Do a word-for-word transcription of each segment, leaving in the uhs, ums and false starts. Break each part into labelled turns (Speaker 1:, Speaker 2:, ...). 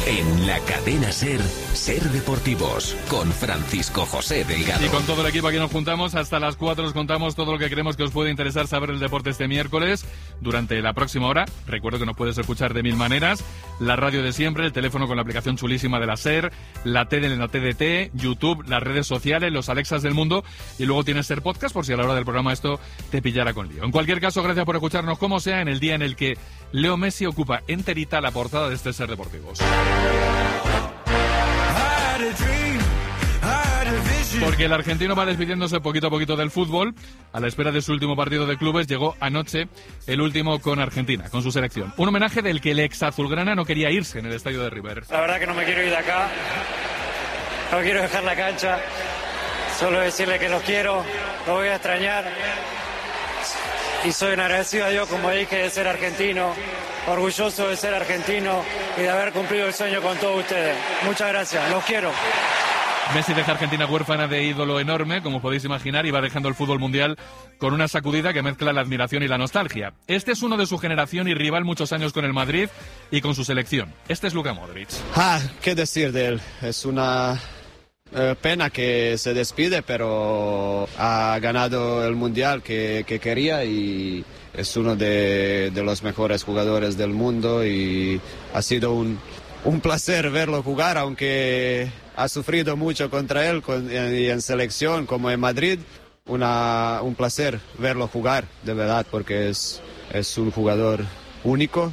Speaker 1: En la cadena SER, SER Deportivos, con Francisco José Delgado.
Speaker 2: Y con todo el equipo aquí nos juntamos, hasta las cuatro os contamos todo lo que creemos que os puede interesar saber el deporte este miércoles. Durante la próxima hora, recuerdo que nos puedes escuchar de mil maneras, la radio de siempre, el teléfono con la aplicación chulísima de la SER, la tele en la T D T, YouTube, las redes sociales, los Alexas del mundo, y luego tienes SER Podcast por si a la hora del programa esto te pillara con lío. En cualquier caso, gracias por escucharnos como sea en el día en el que Leo Messi ocupa enterita la portada de este SER Deportivos. Porque el argentino va despidiéndose poquito a poquito del fútbol. A la espera de su último partido de clubes, llegó anoche el último con Argentina, con su selección. Un homenaje del que el ex azulgrana no quería irse en el estadio de River.
Speaker 3: La verdad que no me quiero ir de acá. No quiero dejar la cancha. Solo decirle que los quiero, los voy a extrañar. Y soy un agradecido a Dios, como dije, de ser argentino. Orgulloso de ser argentino y de haber cumplido el sueño con todos ustedes. Muchas gracias, los quiero.
Speaker 2: Messi deja a Argentina huérfana de ídolo enorme, como podéis imaginar, y va dejando el fútbol mundial con una sacudida que mezcla la admiración y la nostalgia. Este es uno de su generación y rival muchos años con el Madrid y con su selección. Este es Luka Modric.
Speaker 4: Ah, qué decir de él. Es una eh, pena que se despide, pero ha ganado el mundial que, que quería y es uno de, de los mejores jugadores del mundo y ha sido un, un placer verlo jugar, aunque ha sufrido mucho contra él con, y en selección como en Madrid. Una, un placer verlo jugar, de verdad, porque es, es un jugador único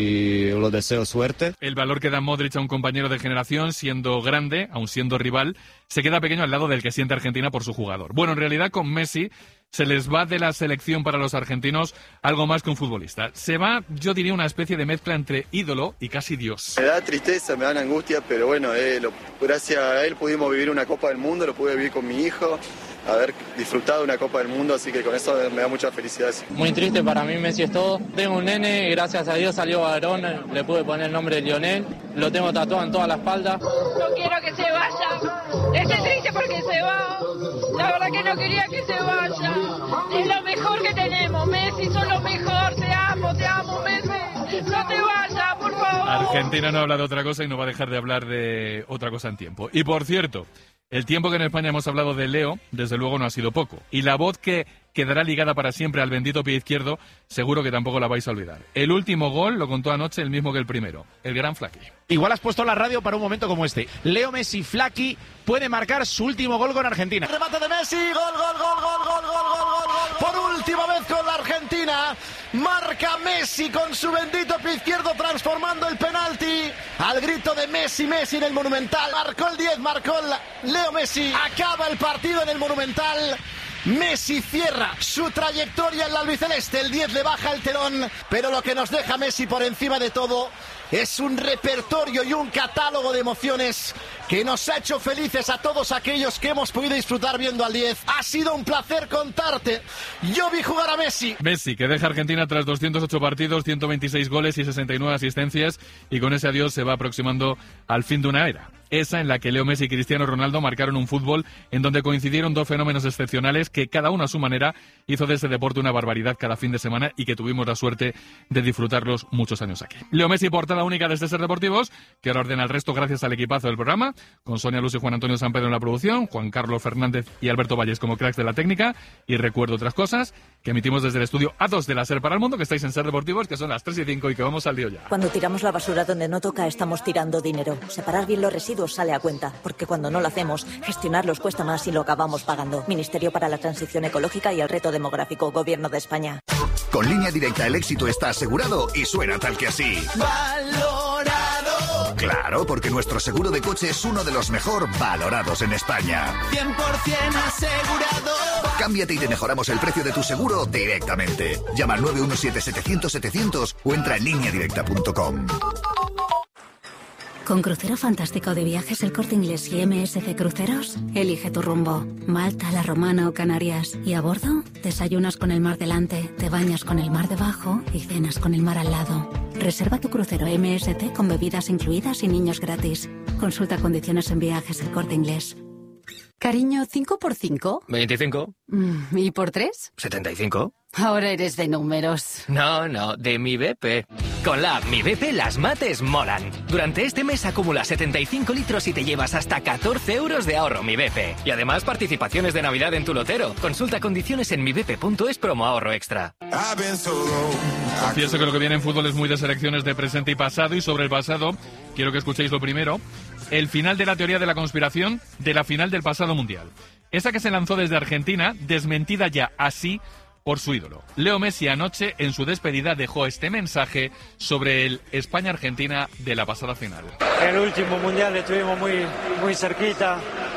Speaker 4: y lo deseo suerte.
Speaker 2: El valor que da Modric a un compañero de generación, siendo grande, aun siendo rival, se queda pequeño al lado del que siente Argentina por su jugador. Bueno, en realidad con Messi se les va de la selección para los argentinos algo más que un futbolista. Se va, yo diría, una especie de mezcla entre ídolo y casi Dios.
Speaker 5: Me da tristeza, me da angustia, pero bueno, eh, lo, gracias a él pudimos vivir una Copa del Mundo, lo pude vivir con mi hijo, haber disfrutado una Copa del Mundo, así que con eso me da mucha felicidad.
Speaker 6: Muy triste, para mí Messi es todo. Tengo un nene, gracias a Dios salió varón, le pude poner el nombre de Lionel, lo tengo tatuado en toda la espalda.
Speaker 7: No quiero que se vaya, estoy triste porque se va, la verdad que no quería que se vaya, es lo mejor que tenemos, Messi, sos lo mejor, te amo, te amo Messi, no te vayas, por favor.
Speaker 2: Argentina no habla de otra cosa y no va a dejar de hablar de otra cosa en tiempo. Y por cierto, el tiempo que en España hemos hablado de Leo, desde luego no ha sido poco. Y la voz que quedará ligada para siempre al bendito pie izquierdo, seguro que tampoco la vais a olvidar. El último gol lo contó anoche el mismo que el primero, el gran Flaqui.
Speaker 8: Igual has puesto la radio para un momento como este. Leo Messi Flaqui puede marcar su último gol con Argentina.
Speaker 9: Remate de Messi, gol, gol, gol, gol, gol, gol, gol, gol, gol. Por última vez con la Argentina, marca Messi con su bendito pie izquierdo transformando el penalti. Al grito de Messi, Messi en el Monumental. Marcó el diez, marcó el Leo Messi. Acaba el partido en el Monumental. Messi cierra su trayectoria en la albiceleste, el diez le baja el telón, pero lo que nos deja Messi por encima de todo es un repertorio y un catálogo de emociones que nos ha hecho felices a todos aquellos que hemos podido disfrutar viendo al diez. Ha sido un placer contarte. Yo vi jugar a Messi.
Speaker 2: Messi, que deja a Argentina tras doscientos ocho partidos, ciento veintiséis goles y sesenta y nueve asistencias, y con ese adiós se va aproximando al fin de una era. Esa en la que Leo Messi y Cristiano Ronaldo marcaron un fútbol en donde coincidieron dos fenómenos excepcionales que cada uno a su manera hizo de ese deporte una barbaridad cada fin de semana y que tuvimos la suerte de disfrutarlos muchos años aquí. Leo Messi, portada única de este SER Deportivos, que ahora ordena el resto gracias al equipazo del programa, con Sonia Luz y Juan Antonio San Pedro en la producción, Juan Carlos Fernández y Alberto Valles como cracks de la técnica, y recuerdo otras cosas que emitimos desde el estudio A dos de la SER para el mundo, que estáis en SER Deportivos, que son las tres y cinco y que vamos al lío ya.
Speaker 10: Cuando tiramos la basura donde no toca, estamos tirando dinero. Separar bien los residuos sale a cuenta, porque cuando no lo hacemos, gestionarlos cuesta más y lo acabamos pagando. Ministerio para la Transición Ecológica y el Reto Demográfico, Gobierno de España.
Speaker 11: Con Línea Directa el éxito está asegurado y suena tal que así.
Speaker 9: Valorado.
Speaker 11: Claro, porque nuestro seguro de coche es uno de los mejor valorados en España.
Speaker 9: cien por ciento asegurado.
Speaker 11: Cámbiate y te mejoramos el precio de tu seguro directamente. Llama al nueve uno siete, setecientos, setecientos o entra en línea directa punto com.
Speaker 12: Con Crucero Fantástico de Viajes El Corte Inglés y M S C Cruceros, elige tu rumbo. Malta, La Romana o Canarias. Y a bordo, desayunas con el mar delante, te bañas con el mar debajo y cenas con el mar al lado. Reserva tu crucero M S C con bebidas incluidas y niños gratis. Consulta condiciones en Viajes El Corte Inglés.
Speaker 13: Cariño, ¿cinco por cinco?
Speaker 14: veinticinco.
Speaker 13: ¿Y por tres?
Speaker 14: setenta y cinco.
Speaker 13: Ahora eres de números.
Speaker 14: No, no, de mi B P. Con la app Mi B P las mates molan. Durante este mes acumula setenta y cinco litros y te llevas hasta catorce euros de ahorro Mi B P. Y además participaciones de Navidad en tu lotero. Consulta condiciones en mi b p punto es promo ahorro extra.
Speaker 2: Confieso que lo que viene en fútbol es muy de selecciones de presente y pasado, y sobre el pasado quiero que escuchéis lo primero. El final de la teoría de la conspiración de la final del pasado mundial. Esa que se lanzó desde Argentina, desmentida ya así por su ídolo. Leo Messi anoche en su despedida dejó este mensaje sobre el España-Argentina de la pasada final.
Speaker 3: En el último mundial estuvimos muy, muy cerquita,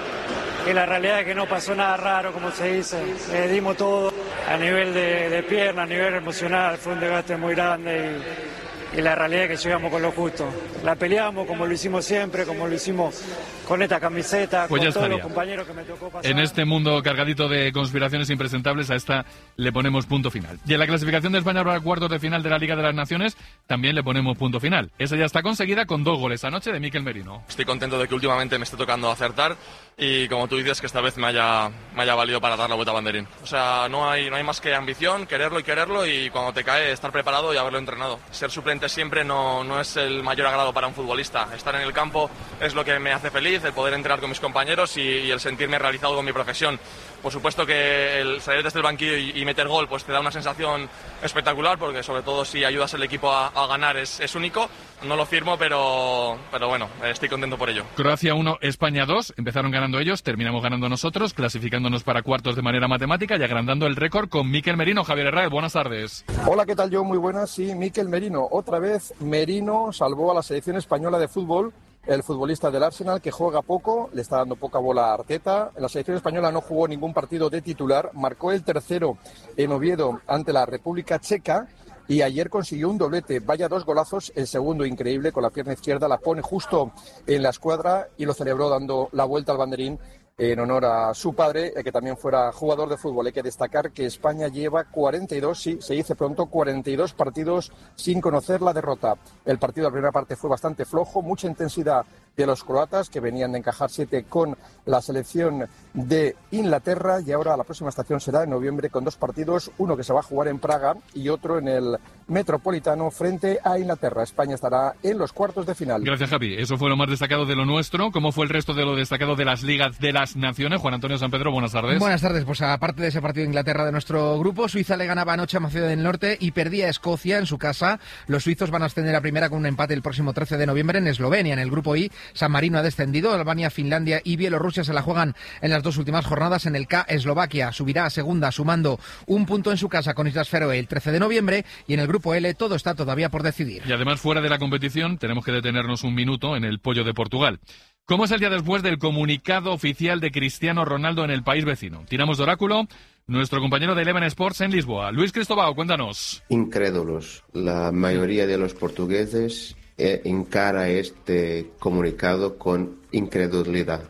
Speaker 3: y la realidad es que no pasó nada raro, como se dice. Eh, dimos todo a nivel de, de pierna, a nivel emocional, fue un desgaste muy grande y, y la realidad es que llegamos con lo justo. La peleamos como lo hicimos siempre, como lo hicimos con esta camiseta,
Speaker 2: pues
Speaker 3: con
Speaker 2: todos
Speaker 3: los compañeros que me tocó pasar.
Speaker 2: En este mundo cargadito de conspiraciones impresentables, a esta le ponemos punto final. Y en la clasificación de España para cuartos de final de la Liga de las Naciones también le ponemos punto final. Esa ya está conseguida con dos goles anoche de Mikel Merino.
Speaker 15: Estoy contento de que últimamente me esté tocando acertar y, como tú dices, que esta vez me haya, me haya valido para dar la vuelta a banderín. O sea, no hay, no hay más que ambición, quererlo y quererlo, y cuando te cae estar preparado y haberlo entrenado. Ser suplente siempre no, no es el mayor agrado para un futbolista. Estar en el campo es lo que me hace feliz, el poder entrenar con mis compañeros y, y el sentirme realizado con mi profesión. Por supuesto que el salir desde el banquillo y, y meter gol pues te da una sensación espectacular, porque sobre todo si ayudas al equipo a, a ganar es, es único. No lo firmo, pero, pero bueno, estoy contento por ello.
Speaker 2: Croacia uno, España dos. Empezaron ganando ellos, terminamos ganando nosotros, clasificándonos para cuartos de manera matemática y agrandando el récord con Mikel Merino. Javier Herrera, buenas tardes.
Speaker 16: Hola, ¿qué tal? Yo, muy buenas. Sí, Mikel Merino. Otra vez Merino salvó a la selección española de fútbol. El futbolista del Arsenal, que juega poco, le está dando poca bola a Arteta. La selección española no jugó ningún partido de titular, marcó el tercero en Oviedo ante la República Checa y ayer consiguió un doblete. Vaya dos golazos, el segundo increíble, con la pierna izquierda, la pone justo en la escuadra y lo celebró dando la vuelta al banderín en honor a su padre, que también fuera jugador de fútbol. Hay que destacar que España lleva cuarenta y dos, sí, se dice pronto, cuarenta y dos partidos sin conocer la derrota. El partido de la primera parte fue bastante flojo, mucha intensidad de los croatas, que venían de encajar siete con la selección de Inglaterra, y ahora la próxima estación será en noviembre con dos partidos, uno que se va a jugar en Praga y otro en el Metropolitano frente a Inglaterra. España estará en los cuartos de final.
Speaker 2: Gracias, Javi. Eso fue lo más destacado de lo nuestro. ¿Cómo fue el resto de lo destacado de las ligas de las naciones? Juan Antonio San Pedro, buenas tardes.
Speaker 17: Buenas tardes. Pues aparte de ese partido de Inglaterra de nuestro grupo, Suiza le ganaba anoche a Macedonia del Norte y perdía a Escocia en su casa. Los suizos van a ascender a primera con un empate el próximo trece de noviembre en Eslovenia. En el grupo I, San Marino ha descendido. Albania, Finlandia y Bielorrusia se la juegan en las dos últimas jornadas. En el K, Eslovaquia subirá a segunda sumando un punto en su casa con Islas Feroe el trece de noviembre, y en el grupo L todo está todavía por decidir.
Speaker 2: Y además, fuera de la competición, tenemos que detenernos un minuto en el pollo de Portugal. ¿Cómo es el día después del comunicado oficial de Cristiano Ronaldo en el país vecino? Tiramos de oráculo. Nuestro compañero de Eleven Sports en Lisboa, Luis Cristóbal, cuéntanos.
Speaker 18: Incrédulos. La mayoría de los portugueses eh, encara este comunicado con incredulidad,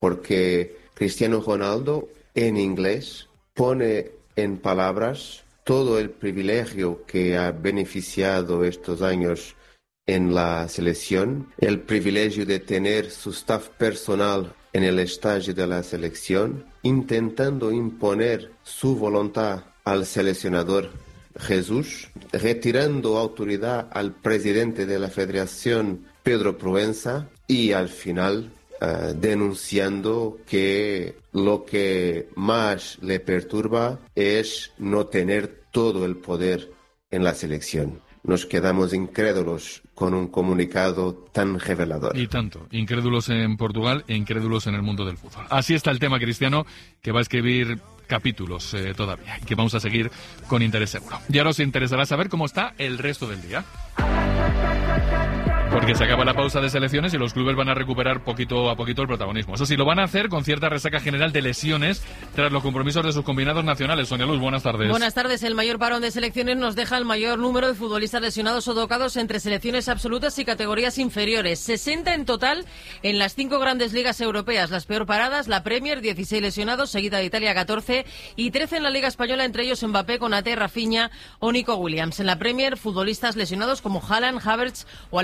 Speaker 18: porque Cristiano Ronaldo en inglés pone en palabras todo el privilegio que ha beneficiado estos años en la selección, el privilegio de tener su staff personal en el estadio de la selección, intentando imponer su voluntad al seleccionador Jesús, retirando autoridad al presidente de la federación, Pedro Proença, y al final uh, denunciando que lo que más le perturba es no tener todo el poder en la selección. Nos quedamos incrédulos con un comunicado tan revelador.
Speaker 2: Y tanto, incrédulos en Portugal e incrédulos en el mundo del fútbol. Así está el tema, Cristiano, que va a escribir capítulos eh, todavía y que vamos a seguir con interés seguro. Ya nos interesará saber cómo está el resto del día, porque se acaba la pausa de selecciones y los clubes van a recuperar poquito a poquito el protagonismo. Eso sí, lo van a hacer con cierta resaca general de lesiones tras los compromisos de sus combinados nacionales. Sonia Luz, buenas tardes.
Speaker 19: Buenas tardes. El mayor parón de selecciones nos deja el mayor número de futbolistas lesionados o tocados entre selecciones absolutas y categorías inferiores. sesenta en total en las cinco grandes ligas europeas. Las peor paradas, la Premier, dieciséis lesionados, seguida de Italia, catorce, y trece en la Liga Española, entre ellos Mbappé, Konaté, Rafinha o Nico Williams. En la Premier, futbolistas lesionados como Haaland, Havertz o Alexander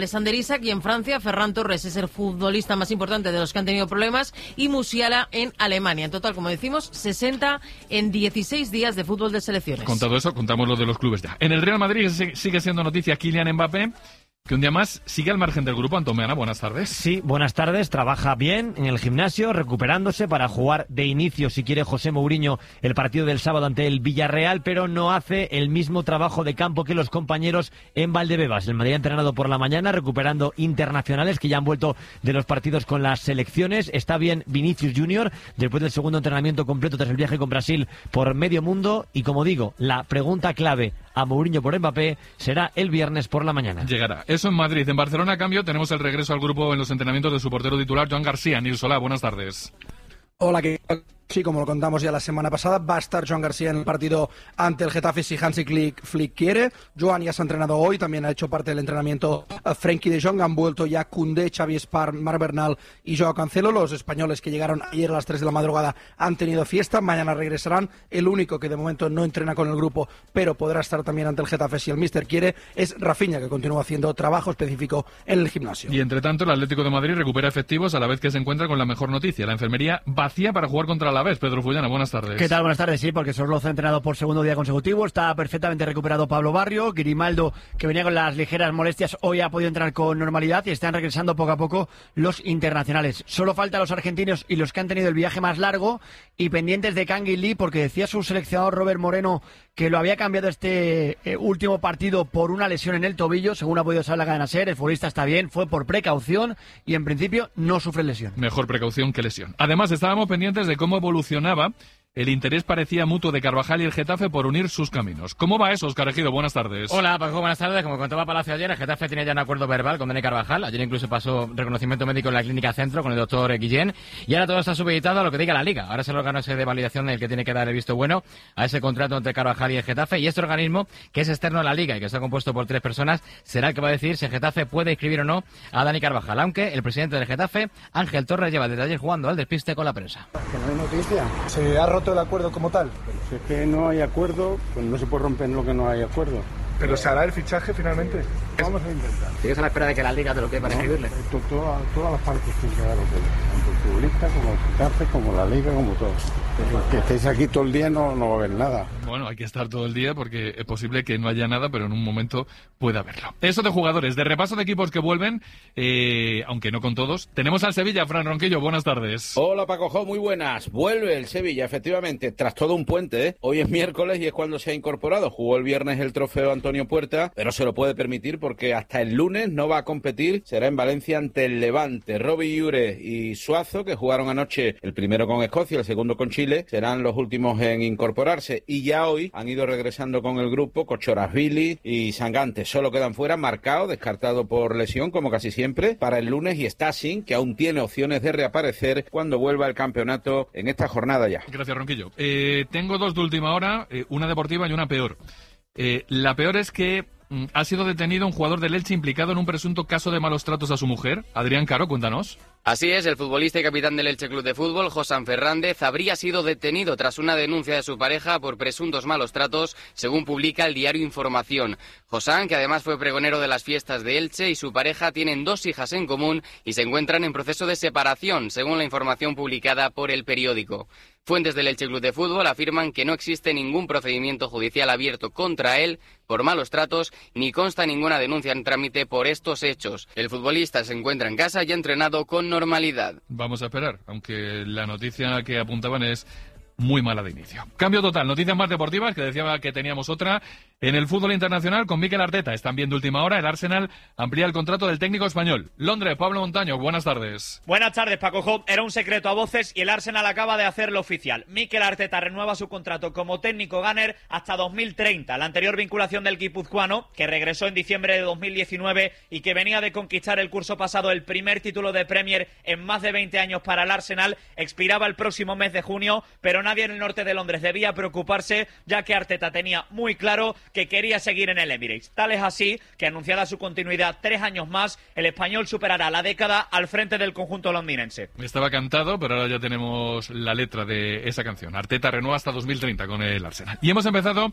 Speaker 19: Isaac, y en Francia Ferran Torres es el futbolista más importante de los que han tenido problemas, y Musiala en Alemania. En total, como decimos, sesenta en dieciséis días de fútbol de selecciones.
Speaker 2: Contado eso, contamos lo de los clubes ya. En el Real Madrid sigue siendo noticia Kylian Mbappé, que un día más sigue al margen del grupo. Antón Meana, buenas tardes.
Speaker 20: Sí, buenas tardes. Trabaja bien en el gimnasio, recuperándose para jugar de inicio, si quiere José Mourinho, el partido del sábado ante el Villarreal, pero no hace el mismo trabajo de campo que los compañeros en Valdebebas. El Madrid ha entrenado por la mañana, recuperando internacionales que ya han vuelto de los partidos con las selecciones. Está bien Vinicius Junior, después del segundo entrenamiento completo tras el viaje con Brasil por medio mundo. Y como digo, la pregunta clave a Mourinho por Mbappé será el viernes por la mañana.
Speaker 2: Llegará. Eso en Madrid. En Barcelona, a cambio, tenemos el regreso al grupo en los entrenamientos de su portero titular, Joan García. Nils Solá, buenas tardes.
Speaker 21: Hola, ¿qué tal? Sí, como lo contamos ya la semana pasada, va a estar Joan García en el partido ante el Getafe si Hansi Flick, Flick quiere. Joan ya se ha entrenado hoy, también ha hecho parte del entrenamiento uh, Frenkie de Jong. Han vuelto ya Koundé, Xavi Espar, Marc Bernal y Joao Cancelo. Los españoles que llegaron ayer a las tres de la madrugada han tenido fiesta, mañana regresarán. El único que de momento no entrena con el grupo, pero podrá estar también ante el Getafe si el míster quiere, es Rafinha, que continúa haciendo trabajo específico en el gimnasio.
Speaker 2: Y entre tanto, el Atlético de Madrid recupera efectivos a la vez que se encuentra con la mejor noticia, la enfermería vacía para jugar contra el Alavés. Pedro Fullana, buenas tardes.
Speaker 20: ¿Qué tal? Buenas tardes, sí, porque Sorloz ha entrenado por segundo día consecutivo, está perfectamente recuperado Pablo Barrio, Grimaldo, que venía con las ligeras molestias, hoy ha podido entrar con normalidad y están regresando poco a poco los internacionales. Solo faltan los argentinos y los que han tenido el viaje más largo y pendientes de Kang In Lee, porque decía su seleccionador Robert Moreno que lo había cambiado este eh, último partido por una lesión en el tobillo, según ha podido saber la cadena SER. El futbolista está bien, fue por precaución y en principio no sufre lesión.
Speaker 2: Mejor precaución que lesión. Además, estábamos pendientes de cómo evolucionaba el interés parecía mutuo de Carvajal y el Getafe por unir sus caminos. ¿Cómo va eso, Óscar Ejido? Buenas tardes.
Speaker 22: Hola, Paco, buenas tardes. Como contaba Palacio ayer, el Getafe tenía ya un acuerdo verbal con Dani Carvajal. Ayer incluso pasó reconocimiento médico en la Clínica Centro con el doctor Guillén. Y ahora todo está supeditado a lo que diga la Liga. Ahora es el órgano ese de validación el que tiene que dar el visto bueno a ese contrato entre Carvajal y el Getafe. Y este organismo, que es externo a la Liga y que está compuesto por tres personas, será el que va a decir si el Getafe puede inscribir o no a Dani Carvajal. Aunque el presidente del Getafe, Ángel Torres, lleva desde ayer jugando al despiste con la prensa.
Speaker 23: Que no hay noticia. ¿Se ha roto el acuerdo como tal? Pero si es que no hay acuerdo, pues no se puede romper lo que no hay acuerdo.
Speaker 24: ¿Pero se hará el fichaje finalmente?
Speaker 23: Vamos a intentar.
Speaker 22: ¿Sigues a la espera de que la Liga te lo quede para escribirle?
Speaker 23: No, toda, todas las partes tienen que dar lo que tanto el futbolista como el Getafe, como la Liga, como todo. Que estéis aquí todo el día no, no va a haber nada.
Speaker 2: Bueno, hay que estar todo el día porque es posible que no haya nada, pero en un momento puede haberlo. Eso de jugadores, de repaso de equipos que vuelven, eh, aunque no con todos. Tenemos al Sevilla, Fran Ronquillo, buenas tardes.
Speaker 25: Hola Paco Jo, muy buenas. Vuelve el Sevilla, efectivamente, tras todo un puente, ¿eh? Hoy es miércoles y es cuando se ha incorporado. Jugó el viernes el trofeo Antonio Puerta, pero se lo puede permitir porque hasta el lunes no va a competir. Será en Valencia ante el Levante. Robbie Ure y Suazo, que jugaron anoche el primero con Escocia, el segundo con Chile, serán los últimos en incorporarse. Y ya hoy han ido regresando con el grupo Cochorasvili y Sangante. Solo quedan fuera Marcao, descartado por lesión, como casi siempre, para el lunes, y Stasi, que aún tiene opciones de reaparecer cuando vuelva al campeonato en esta jornada ya.
Speaker 2: Gracias, Ronquillo. Eh, tengo dos de última hora, eh, una deportiva y una peor. Eh, la peor es que mm, ha sido detenido un jugador del Elche implicado en un presunto caso de malos tratos a su mujer. Adrián Caro, cuéntanos.
Speaker 26: Así es, el futbolista y capitán del Elche Club de Fútbol, Josán Fernández, habría sido detenido tras una denuncia de su pareja por presuntos malos tratos, según publica el diario Información. Josán, que además fue pregonero de las fiestas de Elche, y su pareja tienen dos hijas en común y se encuentran en proceso de separación, según la información publicada por el periódico. Fuentes del Elche Club de Fútbol afirman que no existe ningún procedimiento judicial abierto contra él por malos tratos, ni consta ninguna denuncia en trámite por estos hechos. El futbolista se encuentra en casa y ha entrenado con normalidad.
Speaker 2: Vamos a esperar, aunque la noticia que apuntaban es muy mala de inicio. Cambio total, noticias más deportivas, que decía que teníamos otra. En el fútbol internacional, con Mikel Arteta, están viendo última hora, el Arsenal amplía el contrato del técnico español. Londres, Pablo Montaño, buenas tardes.
Speaker 27: Buenas tardes, Paco Job. Era un secreto a voces y el Arsenal acaba de hacerlo oficial. Mikel Arteta renueva su contrato como técnico gunner hasta dos mil treinta. La anterior vinculación del guipuzcoano, que regresó en diciembre de dos mil diecinueve y que venía de conquistar el curso pasado el primer título de Premier en más de veinte años para el Arsenal, expiraba el próximo mes de junio, pero nadie en el norte de Londres debía preocuparse, ya que Arteta tenía muy claro que quería seguir en el Emirates. Tal es así que, anunciada su continuidad tres años más, el español superará la década al frente del conjunto londinense.
Speaker 2: Estaba cantado, pero ahora ya tenemos la letra de esa canción. Arteta renueva hasta dos mil treinta con el Arsenal. Y hemos empezado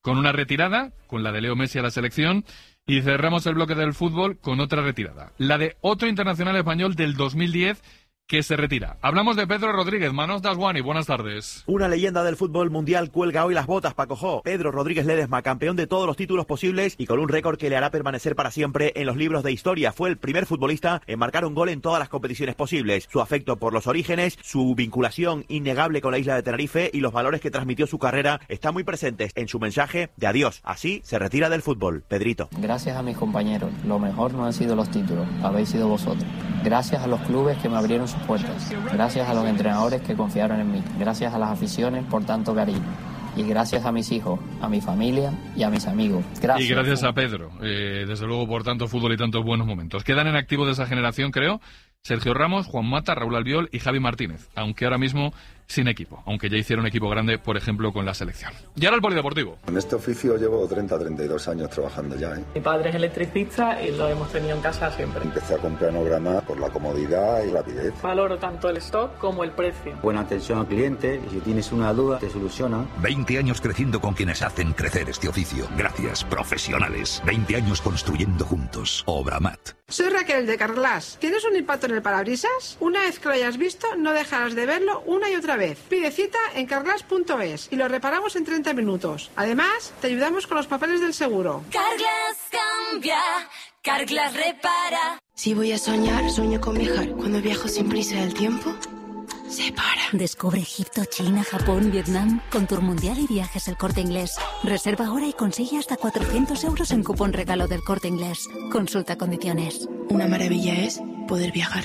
Speaker 2: con una retirada, con la de Leo Messi a la selección, y cerramos el bloque del fútbol con otra retirada, la de otro internacional español del dos mil diez que se retira. Hablamos de Pedro Rodríguez. Manos Daswani, buenas tardes.
Speaker 1: Una leyenda del fútbol mundial cuelga hoy las botas, Paco Jo. Pedro Rodríguez Ledesma, campeón de todos los títulos posibles y con un récord que le hará permanecer para siempre en los libros de historia. Fue el primer futbolista en marcar un gol en todas las competiciones posibles. Su afecto por los orígenes, su vinculación innegable con la isla de Tenerife y los valores que transmitió su carrera están muy presentes en su mensaje de adiós. Así se retira del fútbol. Pedrito.
Speaker 4: Gracias a mis compañeros. Lo mejor no han sido los títulos, habéis sido vosotros. Gracias a los clubes que me abrieron sus puertas. Gracias a los entrenadores que confiaron en mí. Gracias a las aficiones por tanto cariño. Y gracias a mis hijos, a mi familia y a mis amigos. Gracias.
Speaker 2: Y gracias a Pedro, eh, desde luego por tanto fútbol y tantos buenos momentos. Quedan en activo de esa generación, creo, Sergio Ramos, Juan Mata, Raúl Albiol y Javi Martínez, aunque ahora mismo sin equipo, aunque ya hicieron equipo grande, por ejemplo, con la selección. Y ahora el polideportivo.
Speaker 5: En este oficio llevo treinta a treinta y dos años trabajando ya, ¿eh?
Speaker 6: Mi padre es electricista y lo hemos tenido en casa siempre.
Speaker 5: Empecé a comprar Nograma por la comodidad y rapidez.
Speaker 6: Valoro tanto el stock como el precio.
Speaker 7: Buena atención al cliente y si tienes una duda te soluciona.
Speaker 8: veinte años creciendo con quienes hacen crecer este oficio. Gracias, profesionales. veinte años construyendo juntos. Obramat.
Speaker 10: Soy Raquel de Carglass. ¿Tienes un impacto en el parabrisas? Una vez que lo hayas visto, no dejarás de verlo una y otra vez. Pide cita en carglass punto es y lo reparamos en treinta minutos. Además, te ayudamos con los papeles del seguro.
Speaker 28: Carglass cambia, Carglass repara.
Speaker 29: Si voy a soñar, sueño con viajar. Cuando viajo sin prisa del tiempo, se para.
Speaker 12: Descubre Egipto, China, Japón, Vietnam con Tour Mundial y Viajes El Corte Inglés. Reserva ahora y consigue hasta cuatrocientos euros en cupón regalo del Corte Inglés. Consulta condiciones.
Speaker 29: Una maravilla es poder viajar.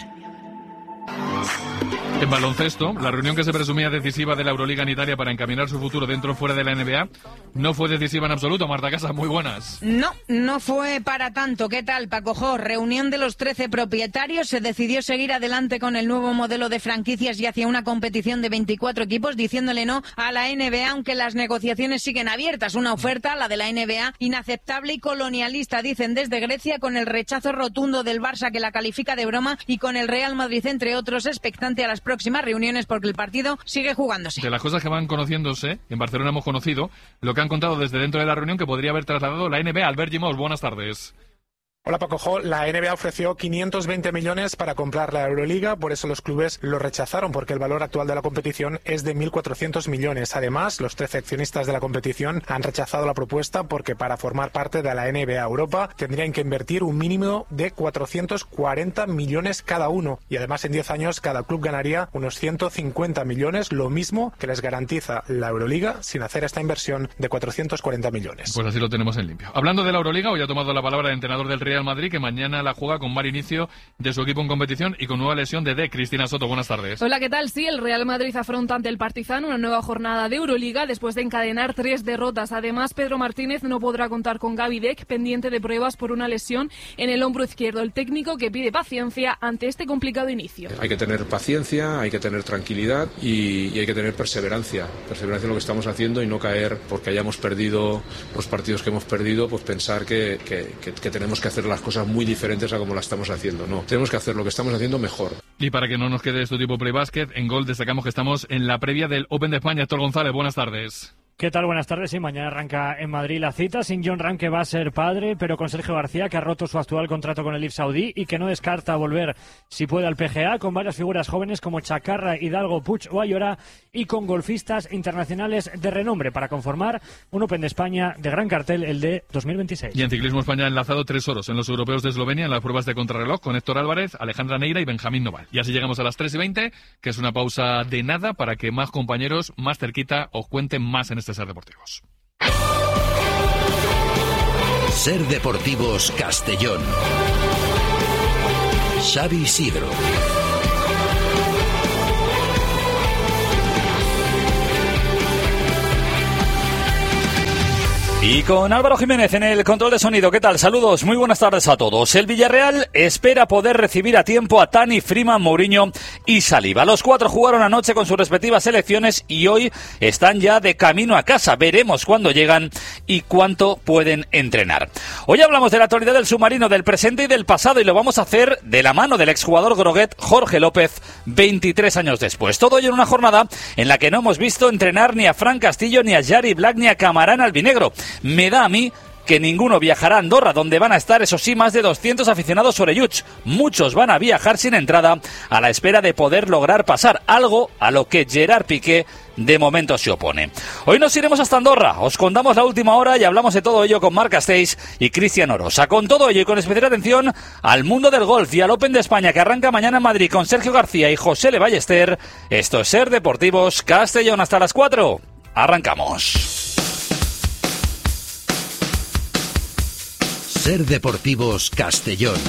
Speaker 2: En baloncesto, la reunión que se presumía decisiva de la Euroliga en Italia para encaminar su futuro dentro o fuera de la N B A no fue decisiva en absoluto. Marta Casas, muy buenas.
Speaker 30: No, no fue para tanto. ¿Qué tal, Paco Jo? Reunión de los trece propietarios. Se decidió seguir adelante con el nuevo modelo de franquicias y hacia una competición de veinticuatro equipos, diciéndole no a la N B A, aunque las negociaciones siguen abiertas. Una oferta, la de la N B A, inaceptable y colonialista, dicen desde Grecia, con el rechazo rotundo del Barça, que la califica de broma, y con el Real Madrid, entre otros, expectante a las próximas reuniones porque el partido sigue jugándose.
Speaker 2: De las cosas que van conociéndose, en Barcelona hemos conocido lo que han contado desde dentro de la reunión que podría haber trasladado la N B A. Albert Gimós, buenas tardes.
Speaker 24: Hola Paco Jo, la N B A ofreció quinientos veinte millones para comprar la Euroliga, por eso los clubes lo rechazaron, porque el valor actual de la competición es de mil cuatrocientos millones. Además, los trece accionistas de la competición han rechazado la propuesta porque para formar parte de la N B A Europa tendrían que invertir un mínimo de cuatrocientos cuarenta millones cada uno, y además en diez años cada club ganaría unos ciento cincuenta millones, lo mismo que les garantiza la Euroliga sin hacer esta inversión de cuatrocientos cuarenta millones.
Speaker 2: Pues así lo tenemos en limpio. Hablando de la Euroliga, hoy ha tomado la palabra el entrenador del Real Madrid, que mañana la juega con mal inicio de su equipo en competición y con nueva lesión de D. Cristina Soto, buenas tardes.
Speaker 31: Hola, ¿qué tal? Sí, el Real Madrid afronta ante el Partizan una nueva jornada de Euroliga después de encadenar tres derrotas. Además, Pedro Martínez no podrá contar con Gaby Deck, pendiente de pruebas por una lesión en el hombro izquierdo. El técnico que pide paciencia ante este complicado inicio.
Speaker 32: Hay que tener paciencia, hay que tener tranquilidad y, y hay que tener perseverancia. Perseverancia en lo que estamos haciendo y no caer porque hayamos perdido los partidos que hemos perdido, pues pensar que, que, que, que tenemos que hacer las cosas muy diferentes a como la estamos haciendo. No, tenemos que hacer lo que estamos haciendo mejor.
Speaker 2: Y para que no nos quede esto tipo Play Basket, en Gol destacamos que estamos en la previa del Open de España. Héctor González, buenas tardes.
Speaker 33: ¿Qué tal? Buenas tardes. Sí, mañana arranca en Madrid la cita, sin John Ram, que va a ser padre, pero con Sergio García, que ha roto su actual contrato con el I F Saudí y que no descarta volver, si puede, al P G A, con varias figuras jóvenes como Chacarra, Hidalgo, Puig o Ayora, y con golfistas internacionales de renombre para conformar un Open de España de gran cartel, el de dos mil veintiséis.
Speaker 2: Y en ciclismo España ha enlazado tres oros en los europeos de Eslovenia en las pruebas de contrarreloj con Héctor Álvarez, Alejandra Neira y Benjamín Noval. Y así llegamos a las tres y veinte, que es una pausa de nada para que más compañeros más cerquita os cuenten más en este Ser Deportivos.
Speaker 8: Ser Deportivos Castellón. Xavi Isidro.
Speaker 3: Y con Álvaro Jiménez en el control de sonido. ¿Qué tal? Saludos, muy buenas tardes a todos. El Villarreal espera poder recibir a tiempo a Tani, Freeman, Mourinho y Saliba. Los cuatro jugaron anoche con sus respectivas selecciones y hoy están ya de camino a casa. Veremos cuándo llegan y cuánto pueden entrenar. Hoy hablamos de la actualidad del submarino, del presente y del pasado, y lo vamos a hacer de la mano del exjugador groguet Jorge López, veintitrés años después. Todo ello en una jornada en la que no hemos visto entrenar ni a Fran Castillo, ni a Jari Black, ni a Camarán Albinegro. Me da a mí que ninguno viajará a Andorra, donde van a estar, eso sí, más de doscientos aficionados orelluts. Muchos van a viajar sin entrada a la espera de poder lograr pasar, algo a lo que Gerard Piqué de momento se opone. Hoy nos iremos hasta Andorra, os contamos la última hora y hablamos de todo ello con Marc Castells y Cristian Orosa. Con todo ello y con especial atención al mundo del golf y al Open de España, que arranca mañana en Madrid con Sergio García y José Le Ballester. Esto es Ser Deportivos Castellón. Hasta las cuatro. Arrancamos.
Speaker 8: Ser Deportivos Castellón.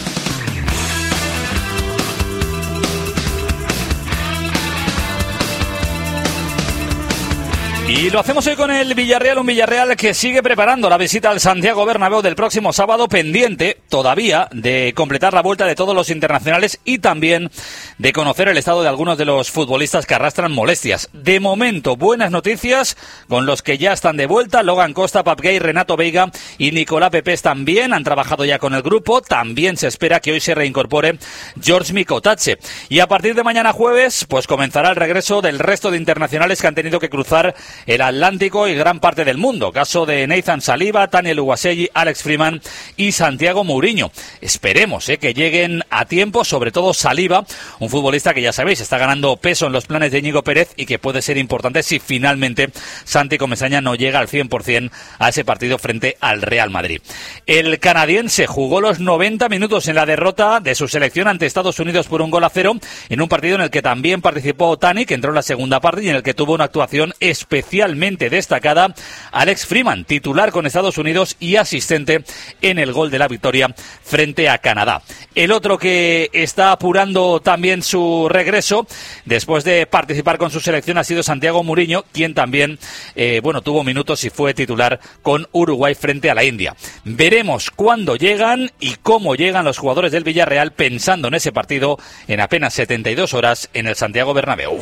Speaker 3: Y lo hacemos hoy con el Villarreal, un Villarreal que sigue preparando la visita al Santiago Bernabéu del próximo sábado, pendiente todavía de completar la vuelta de todos los internacionales y también de conocer el estado de algunos de los futbolistas que arrastran molestias. De momento, buenas noticias con los que ya están de vuelta: Logan Costa, Pape Gay, Renato Veiga y Nicolás Pepés también han trabajado ya con el grupo. También se espera que hoy se reincorpore George Mikotache. Y a partir de mañana jueves, pues comenzará el regreso del resto de internacionales que han tenido que cruzar el Atlántico y gran parte del mundo. Caso de Nathan Saliba, Daniel Uwasegi, Alex Freeman y Santiago Mourinho. Esperemos eh, que lleguen a tiempo, sobre todo Saliba, un futbolista que ya sabéis está ganando peso en los planes de Íñigo Pérez y que puede ser importante si finalmente Santi Comesaña no llega al cien por ciento a ese partido frente al Real Madrid. El canadiense jugó los noventa minutos en la derrota de su selección ante Estados Unidos por un gol a cero, en un partido en el que también participó Tani, que entró en la segunda parte y en el que tuvo una actuación especial especialmente destacada Alex Freeman, titular con Estados Unidos y asistente en el gol de la victoria frente a Canadá. El otro que está apurando también su regreso después de participar con su selección ha sido Santiago Mourinho, quien también eh, bueno tuvo minutos y fue titular con Uruguay frente a la India. Veremos cuándo llegan y cómo llegan los jugadores del Villarreal pensando en ese partido en apenas setenta y dos horas en el Santiago Bernabéu.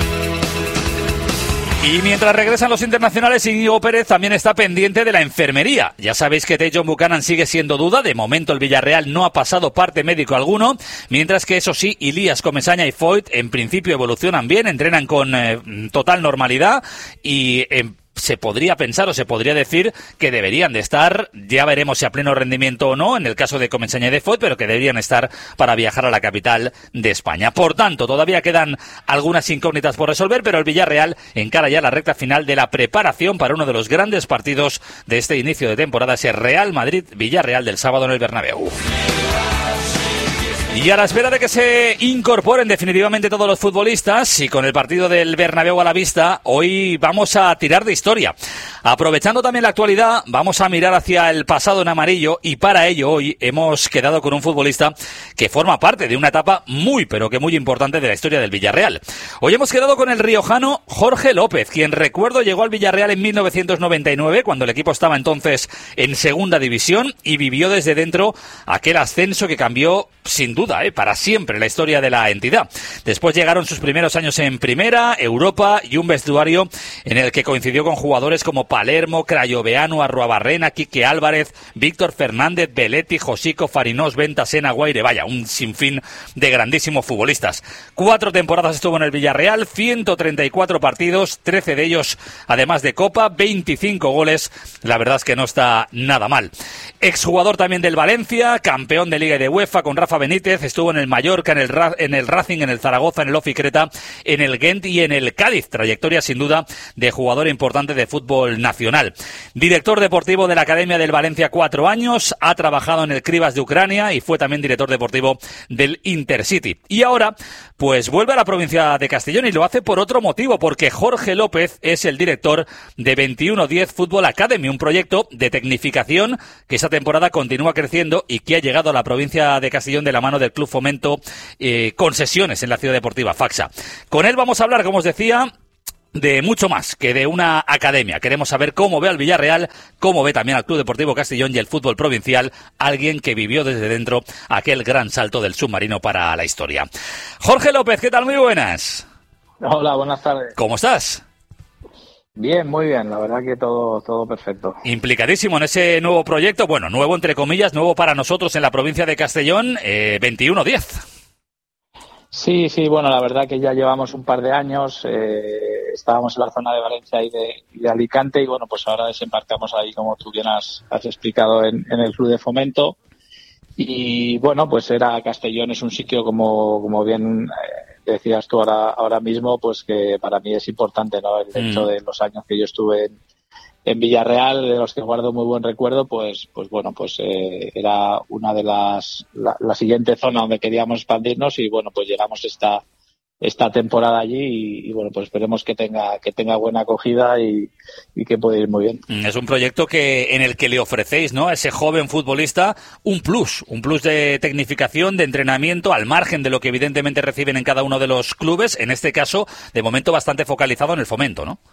Speaker 3: Y mientras regresan los internacionales, Íñigo Pérez también está pendiente de la enfermería. Ya sabéis que Tajon Buchanan sigue siendo duda. De momento el Villarreal no ha pasado parte médico alguno, mientras que eso sí, Ilías, Comesaña y Foyt en principio evolucionan bien, entrenan con eh, total normalidad y en eh, se podría pensar o se podría decir que deberían de estar, ya veremos si a pleno rendimiento o no, en el caso de Comesaña y de Foyt, pero que deberían estar para viajar a la capital de España. Por tanto, todavía quedan algunas incógnitas por resolver, pero el Villarreal encara ya la recta final de la preparación para uno de los grandes partidos de este inicio de temporada, ese Real Madrid-Villarreal del sábado en el Bernabéu. Y a la espera de que se incorporen definitivamente todos los futbolistas y con el partido del Bernabéu a la vista, hoy vamos a tirar de historia. Aprovechando también la actualidad, vamos a mirar hacia el pasado en amarillo y para ello hoy hemos quedado con un futbolista que forma parte de una etapa muy pero que muy importante de la historia del Villarreal. Hoy hemos quedado con el riojano Jorge López, quien recuerdo llegó al Villarreal en mil novecientos noventa y nueve, cuando el equipo estaba entonces en segunda división y vivió desde dentro aquel ascenso que cambió sin duda, eh, para siempre la historia de la entidad. Después llegaron sus primeros años en Primera, Europa y un vestuario en el que coincidió con jugadores como Palermo, Crayoveanu, Arruabarrena, Quique Álvarez, Víctor Fernández, Belletti, Josico, Farinós, Ventasena, Guaire, vaya, un sinfín de grandísimos futbolistas. Cuatro temporadas estuvo en el Villarreal, ciento treinta y cuatro partidos, trece de ellos además de Copa, veinticinco goles, la verdad es que no está nada mal. Exjugador también del Valencia, campeón de Liga y de UEFA con Rafa Benítez, estuvo en el Mallorca, en el, Ra- en el Racing, en el Zaragoza, en el Ofi Creta, en el Gent y en el Cádiz. Trayectoria sin duda de jugador importante de fútbol nacional. Director deportivo de la Academia del Valencia cuatro años, ha trabajado en el Krivas de Ucrania y fue también director deportivo del Intercity. Y ahora, pues vuelve a la provincia de Castellón y lo hace por otro motivo, porque Jorge López es el director de veintiuno diez Fútbol Academy, un proyecto de tecnificación que esta temporada continúa creciendo y que ha llegado a la provincia de Castellón de la mano del Club Fomento eh, con sesiones en la Ciudad Deportiva Faxa. Con él vamos a hablar, como os decía, de mucho más que de una academia. Queremos saber cómo ve al Villarreal, cómo ve también al Club Deportivo Castellón y el fútbol provincial, alguien que vivió desde dentro aquel gran salto del submarino para la historia. Jorge López, ¿qué tal? Muy buenas.
Speaker 9: Hola, buenas tardes.
Speaker 3: ¿Cómo estás?
Speaker 9: Bien, muy bien, la verdad que todo, todo perfecto.
Speaker 3: Implicadísimo en ese nuevo proyecto, bueno, nuevo entre comillas, nuevo para nosotros en la provincia de Castellón, eh, veintiuno diez.
Speaker 9: Sí, sí, bueno, la verdad que ya llevamos un par de años, eh, estábamos en la zona de Valencia y de, y de Alicante y bueno, pues ahora desembarcamos ahí, como tú bien has, has explicado, en, en el Club de Fomento. Y bueno, pues era Castellón, es un sitio como, como bien eh, decías tú ahora, ahora mismo, pues que para mí es importante, ¿no? El hecho mm. de los años que yo estuve en, en Villarreal, de los que guardo muy buen recuerdo, pues, pues bueno, pues eh, era una de las, la, la siguiente zona donde queríamos expandirnos y bueno, pues llegamos esta, esta temporada allí y, y bueno, pues esperemos que tenga, que tenga buena acogida y, y que pueda ir muy bien.
Speaker 3: Es un proyecto que, en el que le ofrecéis, ¿no?, a ese joven futbolista un plus, un plus de tecnificación, de entrenamiento, al margen de lo que evidentemente reciben en cada uno de los clubes, en este caso, de momento bastante focalizado en el Fomento, ¿no?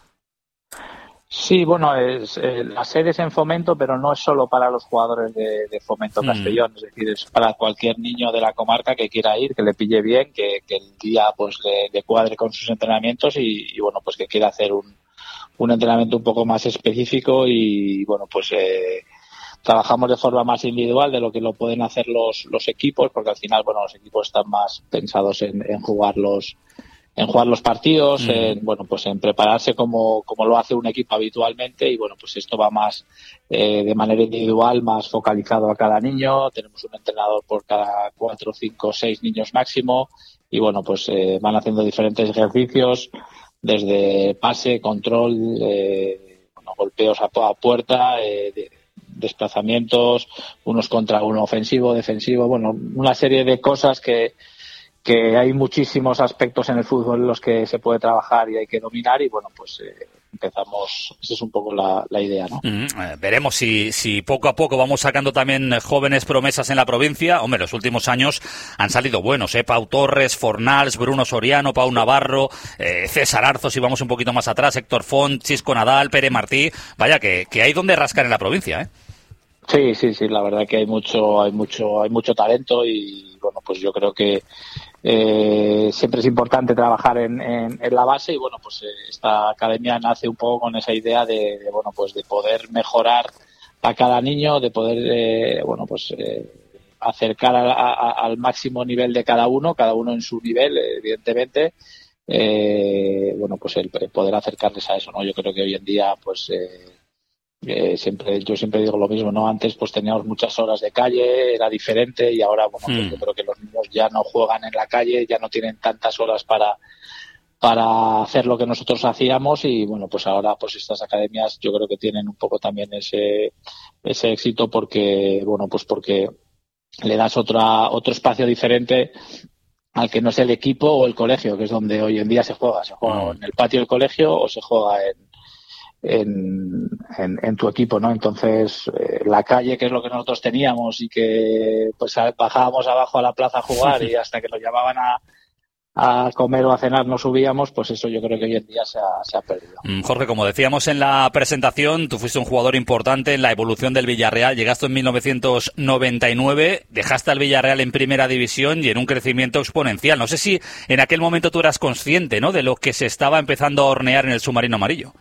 Speaker 9: Sí, bueno, es, eh, la sede es en Fomento, pero no es solo para los jugadores de, de Fomento Castellón, mm. es decir, es para cualquier niño de la comarca que quiera ir, que le pille bien, que, que el día pues le, le cuadre con sus entrenamientos y, y bueno, pues que quiera hacer un, un entrenamiento un poco más específico y bueno, pues eh, trabajamos de forma más individual de lo que lo pueden hacer los, los equipos, porque al final, bueno, los equipos están más pensados en, en jugar los en jugar los partidos, mm. en, bueno, pues en prepararse como, como lo hace un equipo habitualmente y bueno, pues esto va más eh, de manera individual, más focalizado a cada niño. Tenemos un entrenador por cada cuatro, cinco, seis niños máximo y bueno, pues eh, van haciendo diferentes ejercicios desde pase, control, eh, bueno, golpeos a, a puerta, eh, de, desplazamientos, unos contra uno ofensivo, defensivo, bueno, una serie de cosas que que hay muchísimos aspectos en el fútbol en los que se puede trabajar y hay que dominar y bueno, pues eh, empezamos, esa es un poco la, la idea, ¿no?
Speaker 3: Mm, eh, veremos si, si poco a poco vamos sacando también jóvenes promesas en la provincia. Hombre, los últimos años han salido buenos, ¿eh? Pau Torres, Fornals, Bruno Soriano, Pau Navarro, eh, César Arzo, si vamos un poquito más atrás, Héctor Font, Chisco Nadal, Pere Martí. Vaya, que, que hay donde rascar en la provincia, ¿eh?
Speaker 9: Sí, sí, sí, la verdad que hay mucho, hay mucho, hay mucho talento y bueno, pues yo creo que Eh, siempre es importante trabajar en, en, en la base y bueno, pues eh, esta academia nace un poco con esa idea de, de bueno, pues de poder mejorar a cada niño, de poder eh, bueno, pues eh, acercar a, a, al máximo nivel de cada uno, cada uno en su nivel, evidentemente, eh, bueno, pues el, el poder acercarles a eso, ¿no? Yo creo que hoy en día, pues eh, Eh, siempre yo siempre digo lo mismo, ¿no? Antes pues teníamos muchas horas de calle, era diferente y ahora bueno, pues, mm. yo creo que los niños ya no juegan en la calle, ya no tienen tantas horas para para hacer lo que nosotros hacíamos y bueno, pues ahora pues estas academias yo creo que tienen un poco también ese ese éxito porque bueno, pues porque le das otra otro espacio diferente al que no es el equipo o el colegio, que es donde hoy en día se juega, se juega mm. en el patio del colegio o se juega en En, en, en tu equipo, ¿no? Entonces, eh, la calle, que es lo que nosotros teníamos y que pues bajábamos abajo a la plaza a jugar y hasta que nos llamaban a, a comer o a cenar no subíamos, pues eso yo creo que hoy en día se ha, se ha perdido.
Speaker 3: Jorge, como decíamos en la presentación, tú fuiste un jugador importante en la evolución del Villarreal, llegaste en mil novecientos noventa y nueve, dejaste al Villarreal en primera división y en un crecimiento exponencial. No sé si en aquel momento tú eras consciente, ¿no?, de lo que se estaba empezando a hornear en el submarino amarillo.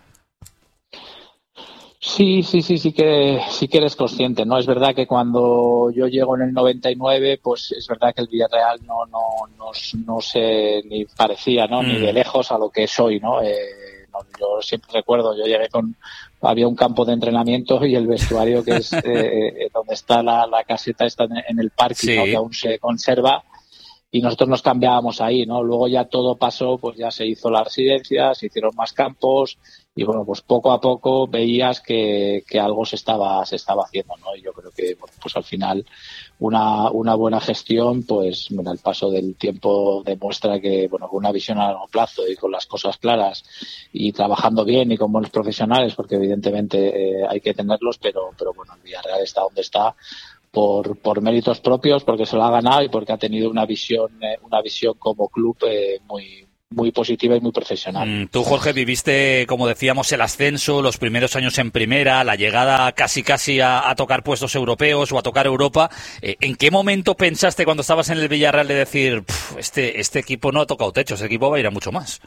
Speaker 9: Sí, sí, sí, sí que sí que eres consciente, ¿no? Es verdad que cuando yo llego en el noventa y nueve, pues es verdad que el Villarreal no no no, no se ni parecía, ¿no? Mm. Ni de lejos a lo que es hoy, ¿no? Eh, no, yo siempre recuerdo, yo llegué con había un campo de entrenamiento y el vestuario que es eh, donde está la, la caseta está en, en el parque, sí, ¿no? Que aún se conserva. Y nosotros nos cambiábamos ahí, ¿no? Luego ya todo pasó, pues ya se hizo la residencia, se hicieron más campos y bueno, pues poco a poco veías que, que algo se estaba se estaba haciendo, ¿no? Y yo creo que bueno, pues al final una una buena gestión, pues bueno, el paso del tiempo demuestra que bueno, con una visión a largo plazo y con las cosas claras y trabajando bien y con buenos profesionales, porque evidentemente eh, hay que tenerlos, pero pero bueno, el Villarreal está donde está. Por, por méritos propios, porque se lo ha ganado y porque ha tenido una visión eh, una visión como club eh, muy muy positiva y muy profesional.
Speaker 3: Mm, tú, Jorge, viviste, como decíamos, el ascenso, los primeros años en primera, la llegada casi casi a, a tocar puestos europeos o a tocar Europa. Eh, ¿En qué momento pensaste cuando estabas en el Villarreal de decir, este, este equipo no ha tocado techo, este equipo va a ir a mucho más?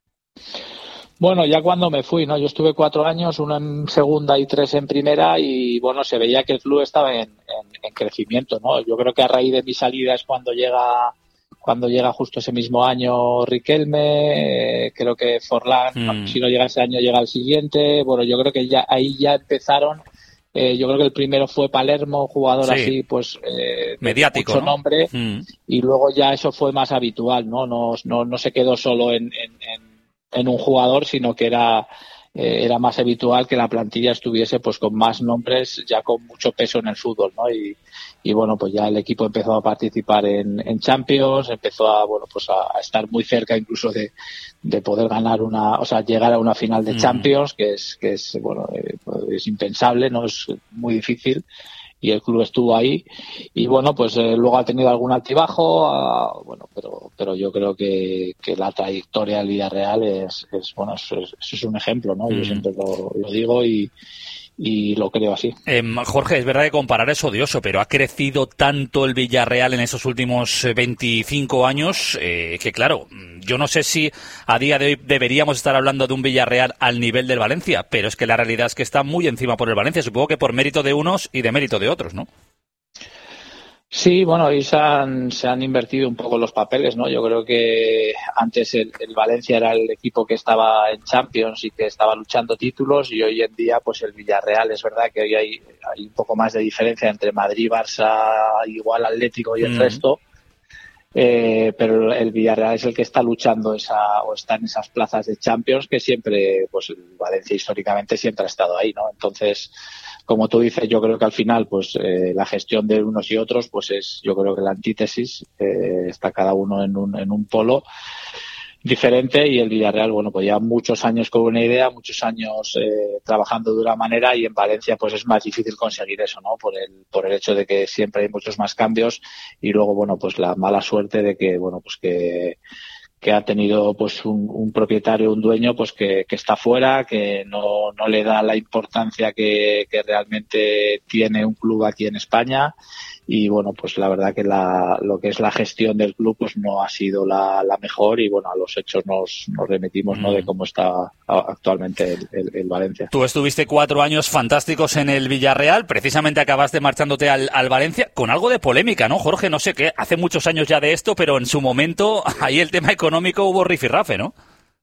Speaker 9: Bueno, ya cuando me fui, ¿no? Yo estuve cuatro años, uno en segunda y tres en primera, y bueno, se veía que el club estaba en, en, en crecimiento, ¿no? Yo creo que a raíz de mi salida es cuando llega cuando llega justo ese mismo año Riquelme, eh, creo que Forlán, mm. si no llega ese año llega el siguiente. Bueno, yo creo que ya ahí ya empezaron. Eh, yo creo que el primero fue Palermo, jugador sí. así, pues eh,
Speaker 3: mediático,
Speaker 9: mucho
Speaker 3: ¿no?
Speaker 9: nombre,
Speaker 3: mm.
Speaker 9: y luego ya eso fue más habitual, ¿no? No, no, no se quedó solo en, en, en, en un jugador, sino que era eh, era más habitual que la plantilla estuviese pues con más nombres, ya con mucho peso en el fútbol, ¿no? Y, y bueno, pues ya el equipo empezó a participar en, en Champions, empezó a bueno pues a, a estar muy cerca incluso de, de poder ganar una, o sea, llegar a una final de Champions, mm. que es que es bueno eh, es impensable, no es muy difícil. Y el club estuvo ahí y bueno pues eh, luego ha tenido algún altibajo, uh, bueno pero pero yo creo que, que la trayectoria del Villarreal es, es bueno eso es, es, es un ejemplo, ¿no? Mm. Yo siempre lo, lo digo y y lo creo así.
Speaker 3: Eh, Jorge, es verdad que comparar es odioso, pero ha crecido tanto el Villarreal en esos últimos veinticinco años eh, que claro, yo no sé si a día de hoy deberíamos estar hablando de un Villarreal al nivel del Valencia, pero es que la realidad es que está muy encima por el Valencia, supongo que por mérito de unos y de mérito de otros, ¿no?
Speaker 9: Sí, bueno, ahí se han, se han invertido un poco los papeles, ¿no? Yo creo que antes el, el Valencia era el equipo que estaba en Champions y que estaba luchando títulos, y hoy en día pues el Villarreal, es verdad que hoy hay, hay un poco más de diferencia entre Madrid, Barça, igual Atlético y el mm. resto, eh, pero el Villarreal es el que está luchando esa o está en esas plazas de Champions que siempre, pues el Valencia históricamente siempre ha estado ahí, ¿no? Entonces, como tú dices, yo creo que al final pues eh, la gestión de unos y otros pues es, yo creo que la antítesis, eh, está cada uno en un, en un polo diferente, y el Villarreal, bueno, pues ya muchos años con una idea, muchos años eh, trabajando de una manera, y en Valencia pues es más difícil conseguir eso, ¿no? Por el, por el hecho de que siempre hay muchos más cambios, y luego, bueno, pues la mala suerte de que, bueno, pues que que ha tenido pues un, un propietario, un dueño pues que, que está fuera, que no, no le da la importancia que, que realmente tiene un club aquí en España, y bueno, pues la verdad que la, lo que es la gestión del club pues no ha sido la, la mejor, y bueno, a los hechos nos, nos remitimos, ¿no? De cómo está actualmente el, el, el Valencia.
Speaker 3: Tú estuviste cuatro años fantásticos en el Villarreal, precisamente acabaste marchándote al, al Valencia, con algo de polémica, ¿no, Jorge? No sé qué, hace muchos años ya de esto, pero en su momento ahí el tema económico hubo rifirrafe, ¿no?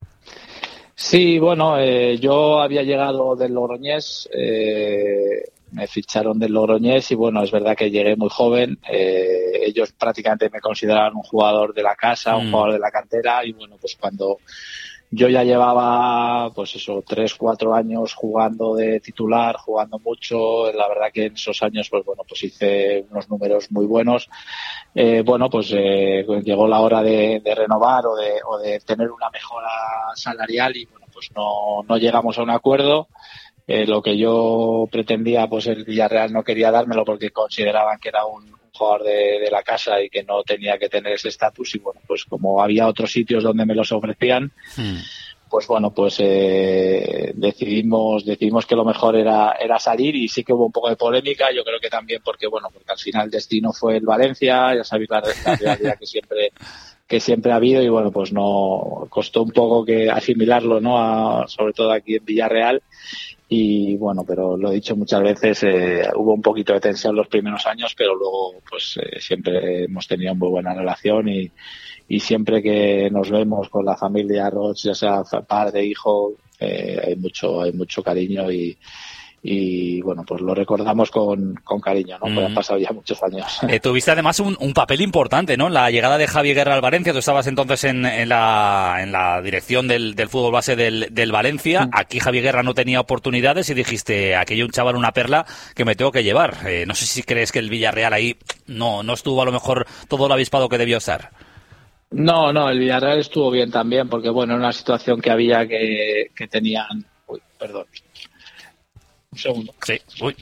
Speaker 9: Sí, bueno, eh, yo había llegado del Logroñés, eh, me ficharon del Logroñés, y bueno, es verdad que llegué muy joven, eh, ellos prácticamente me consideraban un jugador de la casa, mm. un jugador de la cantera, y bueno, pues cuando yo ya llevaba, pues eso, tres, cuatro años jugando de titular, jugando mucho, la verdad que en esos años, pues bueno, pues hice unos números muy buenos. Eh, bueno, pues eh, llegó la hora de, de renovar o de, o de tener una mejora salarial, y bueno, pues no, no llegamos a un acuerdo. Eh, lo que yo pretendía, pues el Villarreal no quería dármelo porque consideraban que era un, un jugador de, de la casa y que no tenía que tener ese estatus, y bueno, pues como había otros sitios donde me los ofrecían, hmm. pues bueno, pues eh, decidimos decidimos que lo mejor era era salir, y sí que hubo un poco de polémica, yo creo que también porque bueno, porque al final el destino fue el Valencia, ya sabéis la, la realidad que siempre que siempre ha habido, y bueno, pues no costó un poco que asimilarlo, ¿no? A, sobre todo aquí en Villarreal. Y bueno, pero lo he dicho muchas veces, eh, hubo un poquito de tensión los primeros años, pero luego pues eh, siempre hemos tenido muy buena relación, y, y siempre que nos vemos con la familia Roch, ya sea padre, hijo, eh, hay mucho hay mucho cariño, y y bueno, pues lo recordamos con, con cariño, ¿no? Mm. Pues han pasado ya muchos años.
Speaker 3: Eh, tuviste además un, un papel importante, ¿no? La llegada de Javi Guerra al Valencia, tú estabas entonces en, en, la, en la dirección del, del fútbol base del, del Valencia, mm. aquí Javi Guerra no tenía oportunidades, y dijiste, aquí hay un chaval, una perla, que me tengo que llevar. Eh, no sé si crees que el Villarreal ahí no, no estuvo a lo mejor todo lo avispado que debió estar.
Speaker 9: No, no, el Villarreal estuvo bien también, porque bueno, era una situación que había que, que tenían... Uy, perdón. Un segundo.
Speaker 3: Sí, uy.
Speaker 9: Ah,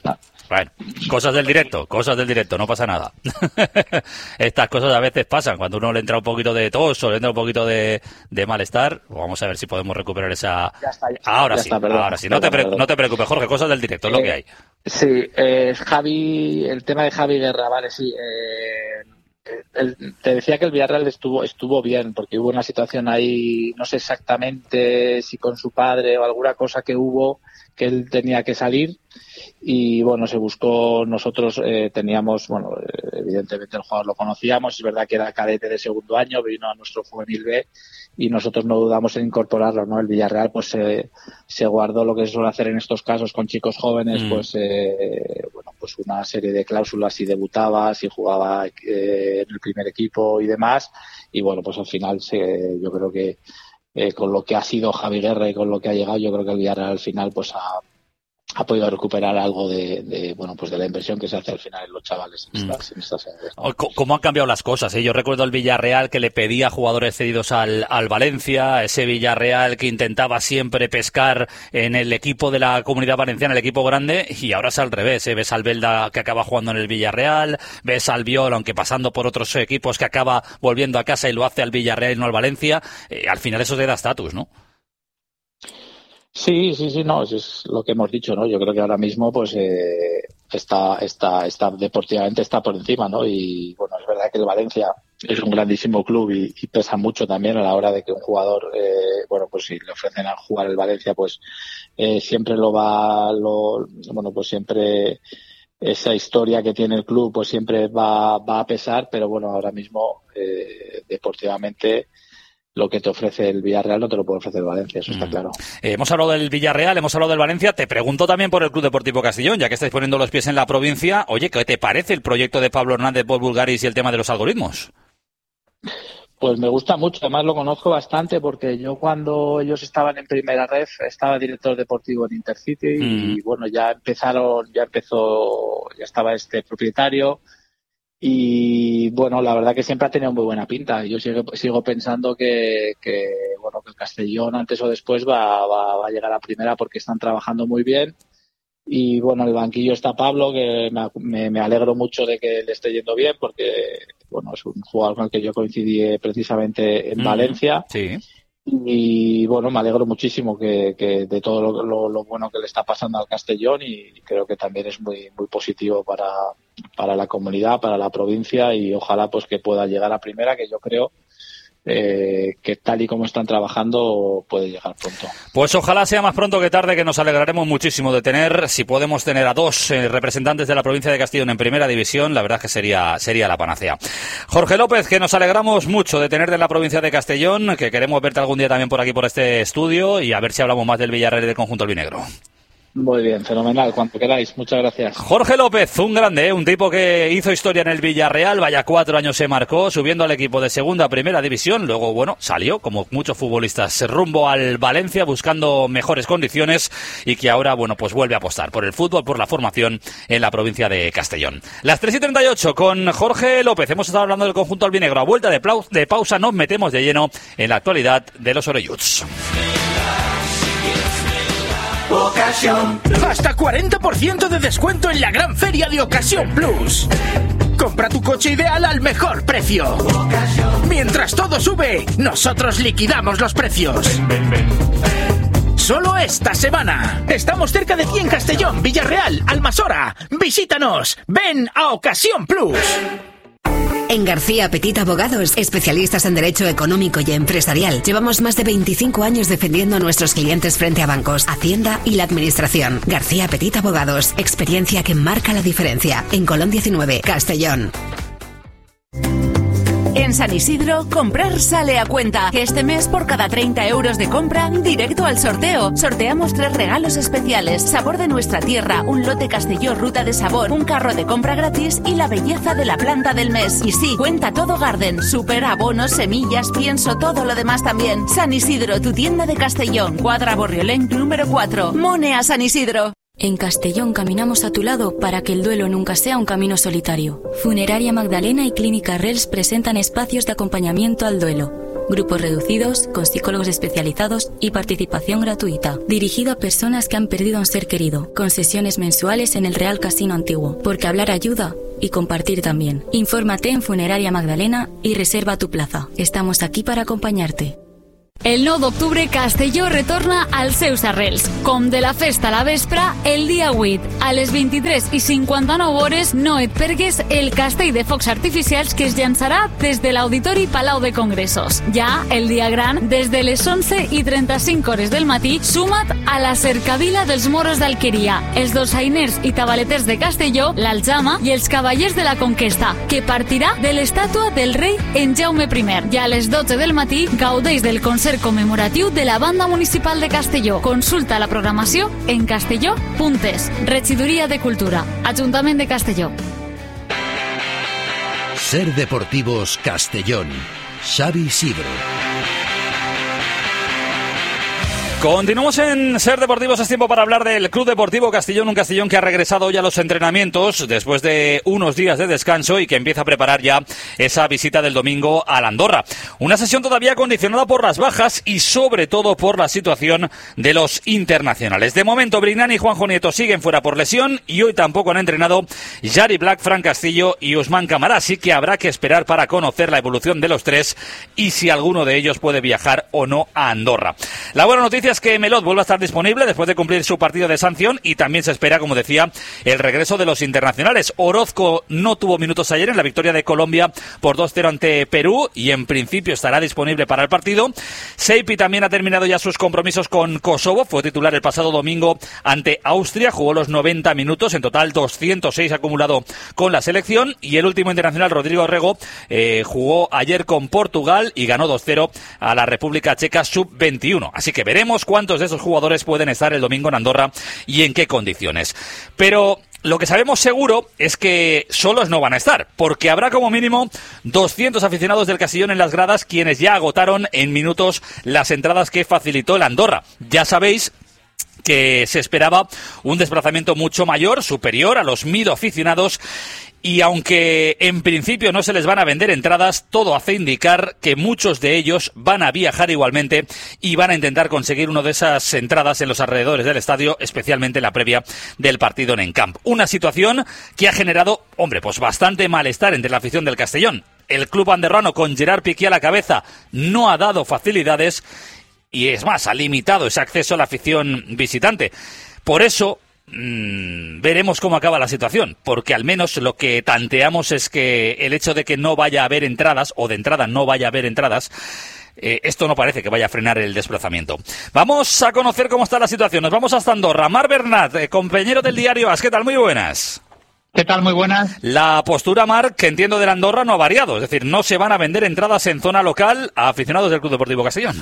Speaker 3: Bueno, cosas del directo, cosas del directo, no pasa nada. Estas cosas a veces pasan, cuando uno le entra un poquito de tos o le entra un poquito de, de malestar. Vamos a ver si podemos recuperar esa...
Speaker 9: Ya está, ya
Speaker 3: ahora
Speaker 9: ya
Speaker 3: sí,
Speaker 9: está, perdón,
Speaker 3: ahora sí. No te, pre... no te preocupes, Jorge, cosas del directo, es lo que hay.
Speaker 9: Sí, eh, Javi, el tema de Javi Guerra, vale, sí. Eh, el, te decía que el Villarreal estuvo estuvo bien, porque hubo una situación ahí, no sé exactamente si con su padre o alguna cosa que hubo, que él tenía que salir y bueno, se buscó, nosotros eh, teníamos, bueno, evidentemente el jugador lo conocíamos, es verdad que era cadete de segundo año, vino a nuestro juvenil B y nosotros no dudamos en incorporarlo, ¿no? El Villarreal pues eh, se guardó lo que se suele hacer en estos casos con chicos jóvenes, mm. pues eh, bueno, pues una serie de cláusulas si debutaba, si jugaba eh, en el primer equipo y demás, y bueno, pues al final se, yo creo que Eh, con lo que ha sido Javi Guerra y con lo que ha llegado, yo creo que el Villarreal al final pues ha, ha podido recuperar algo de, de bueno pues de la inversión que se hace al final en los chavales en estas, mm. en estas edades, ¿no?
Speaker 3: ¿Cómo han cambiado las cosas? ¿eh? Yo recuerdo el Villarreal que le pedía jugadores cedidos al, al Valencia, ese Villarreal que intentaba siempre pescar en el equipo de la Comunidad Valenciana, el equipo grande, y ahora es al revés. ¿eh? Ves al Belda que acaba jugando en el Villarreal, ves al Biol, aunque pasando por otros equipos, que acaba volviendo a casa y lo hace al Villarreal y no al Valencia. Eh, al final eso te da estatus, ¿no?
Speaker 9: Sí, sí, sí, no, eso es lo que hemos dicho, ¿no? Yo creo que ahora mismo, pues, eh, está, está, está, deportivamente está por encima, ¿no? Y, bueno, es verdad que el Valencia es un grandísimo club y, y pesa mucho también a la hora de que un jugador, eh, bueno, pues si le ofrecen a jugar el Valencia, pues, eh, siempre lo va, lo, bueno, pues siempre esa historia que tiene el club, pues siempre va, va a pesar, pero bueno, ahora mismo, eh, deportivamente, lo que te ofrece el Villarreal no te lo puede ofrecer el Valencia, eso está claro.
Speaker 3: Eh, hemos hablado del Villarreal, hemos hablado del Valencia. Te pregunto también por el Club Deportivo Castellón, ya que estáis poniendo los pies en la provincia. Oye, ¿qué te parece el proyecto de Pablo Hernández, Paul Bulgaris y el tema de los algoritmos?
Speaker 9: Pues me gusta mucho, además lo conozco bastante porque yo cuando ellos estaban en primera red estaba director deportivo en Intercity mm. y bueno, ya empezaron, ya empezó, ya estaba este propietario. Y bueno, la verdad que siempre ha tenido muy buena pinta. Yo sigo, sigo pensando que, que bueno que el Castellón antes o después va, va, va a llegar a primera porque están trabajando muy bien. Y bueno, en el banquillo está Pablo, que me, me, me alegro mucho de que le esté yendo bien porque bueno es un jugador con el que yo coincidí precisamente en mm, Valencia.
Speaker 3: Sí.
Speaker 9: Y bueno, me alegro muchísimo que, que de todo lo, lo, lo bueno que le está pasando al Castellón y creo que también es muy muy positivo para, para la comunidad, para la provincia y ojalá pues que pueda llegar a primera, que yo creo eh, que tal y como están trabajando puede llegar pronto.
Speaker 3: Pues ojalá sea más pronto que tarde, que nos alegraremos muchísimo de tener, si podemos tener a dos eh, representantes de la provincia de Castellón en primera división, la verdad que sería sería la panacea. Jorge López, que nos alegramos mucho de tenerte en la provincia de Castellón, que queremos verte algún día también por aquí por este estudio y a ver si hablamos más del Villarreal y del conjunto albinegro.
Speaker 9: Muy bien, fenomenal, cuanto queráis, muchas gracias.
Speaker 3: Jorge López, un grande, ¿eh? Un tipo que hizo historia en el Villarreal, vaya cuatro años se marcó, subiendo al equipo de segunda a primera división, luego, bueno, salió, como muchos futbolistas, rumbo al Valencia, buscando mejores condiciones, y que ahora, bueno, pues vuelve a apostar por el fútbol, por la formación en la provincia de Castellón. Las tres y treinta y ocho con Jorge López, hemos estado hablando del conjunto albinegro, a vuelta de, plau- de pausa nos metemos de lleno en la actualidad de los Orelluts.
Speaker 11: Ocasión. Hasta cuarenta por ciento de descuento en la gran feria de Ocasión Plus. Compra tu coche ideal al mejor precio. Ocasión. Mientras todo sube, nosotros liquidamos los precios. Ven, ven, ven. Solo esta semana. Estamos cerca de ti en Castellón, Villarreal, Almasora. Visítanos. Ven a Ocasión Plus.
Speaker 13: En García Petit Abogados, especialistas en derecho económico y empresarial, llevamos más de veinticinco años defendiendo a nuestros clientes frente a bancos, Hacienda y la Administración. García Petit Abogados, experiencia que marca la diferencia. En Colón diecinueve, Castellón.
Speaker 14: En San Isidro, comprar sale a cuenta. Este mes, por cada treinta euros de compra, directo al sorteo. Sorteamos tres regalos especiales. Sabor de nuestra tierra, un lote Castelló Ruta de Sabor, un carro de compra gratis y la belleza de la planta del mes. Y sí, cuenta todo Garden. Super, abonos, semillas, pienso, todo lo demás también. San Isidro, tu tienda de Castellón. Cuadra Borriolén, número cuatro. Mone a San Isidro.
Speaker 15: En Castellón caminamos a tu lado para que el duelo nunca sea un camino solitario. Funeraria Magdalena y Clínica Rels presentan espacios de acompañamiento al duelo. grupos reducidos, con psicólogos especializados y participación gratuita. Dirigido a personas que han perdido a un ser querido, con sesiones mensuales en el Real Casino Antiguo, porque hablar ayuda y compartir también. Infórmate en Funeraria Magdalena y reserva tu plaza. Estamos aquí para acompanyar-te.
Speaker 1: El nou d'octubre Castelló retorna als seus arrels. Com de la festa a la vespra, el dia vuit, a les vint-i-tres i cinquanta-nou hores, no et pergues el castell de focs artificials que es llançarà des de l'Auditori Palau de Congressos. Ja el dia gran, des de les onze i trenta-cinc hores del matí, suma't a la cercavila dels moros d'Alqueria, els dolçainers i tabaleters de Castelló, l'Aljama i els cavallers de la Conquesta, que partirà de l'estàtua del rei en Jaume primer. Ja a les dotze del matí gaudeix del concert conmemoratiu de la Banda Municipal de Castelló. Consulta la programació en castelló punt es. Regidoria de Cultura, Ajuntament de Castelló.
Speaker 4: Ser Deportivos Castellón. Xavi Isidro.
Speaker 3: Continuamos en Ser Deportivos. Es tiempo para hablar del Club Deportivo Castellón, un Castellón que ha regresado hoy a los entrenamientos después de unos días de descanso y que empieza a preparar ya esa visita del domingo a la Andorra. Una sesión todavía condicionada por las bajas y sobre todo por la situación de los internacionales. De momento, Brignani y Juanjo Nieto siguen fuera por lesión y hoy tampoco han entrenado Jari Black, Fran Castillo y Usman Camará, así que habrá que esperar para conocer la evolución de los tres y si alguno de ellos puede viajar o no a Andorra. La buena noticia es que Melot vuelve a estar disponible después de cumplir su partido de sanción y también se espera, como decía, el regreso de los internacionales. Orozco no tuvo minutos ayer en la victoria de Colombia por dos cero ante Perú y en principio estará disponible para el partido. Seipi también ha terminado ya sus compromisos con Kosovo, fue titular el pasado domingo ante Austria, jugó los noventa minutos, en total doscientos seis acumulado con la selección, y el último internacional, Rodrigo Rego, eh, jugó ayer con Portugal y ganó dos cero a la República Checa sub veintiuno. Así que veremos cuántos de esos jugadores pueden estar el domingo en Andorra y en qué condiciones. Pero lo que sabemos seguro es que solos no van a estar, porque habrá como mínimo doscientos aficionados del Castellón en las gradas, quienes ya agotaron en minutos las entradas que facilitó el Andorra. Ya sabéis que se esperaba un desplazamiento mucho mayor, superior a los mil aficionados. Y aunque en principio no se les van a vender entradas, todo hace indicar que muchos de ellos van a viajar igualmente y van a intentar conseguir una de esas entradas en los alrededores del estadio, especialmente en la previa del partido en Encamp. Una situación que ha generado, hombre, pues bastante malestar entre la afición del Castellón. El club andorrano, con Gerard Piqué a la cabeza, no ha dado facilidades y, es más, ha limitado ese acceso a la afición visitante. Por eso Mm, veremos cómo acaba la situación, porque al menos lo que tanteamos es que el hecho de que no vaya a haber entradas, o de entrada no vaya a haber entradas, eh, esto no parece que vaya a frenar el desplazamiento. Vamos a conocer cómo está la situación. Nos vamos hasta Andorra. Mar Bernat, eh, compañero del diario AS. ¿Qué tal? Muy buenas.
Speaker 16: ¿Qué tal? Muy buenas.
Speaker 3: La postura, Mar, que entiendo de la Andorra, no ha variado. Es decir, no se van a vender entradas en zona local a aficionados del Club Deportivo Castellón.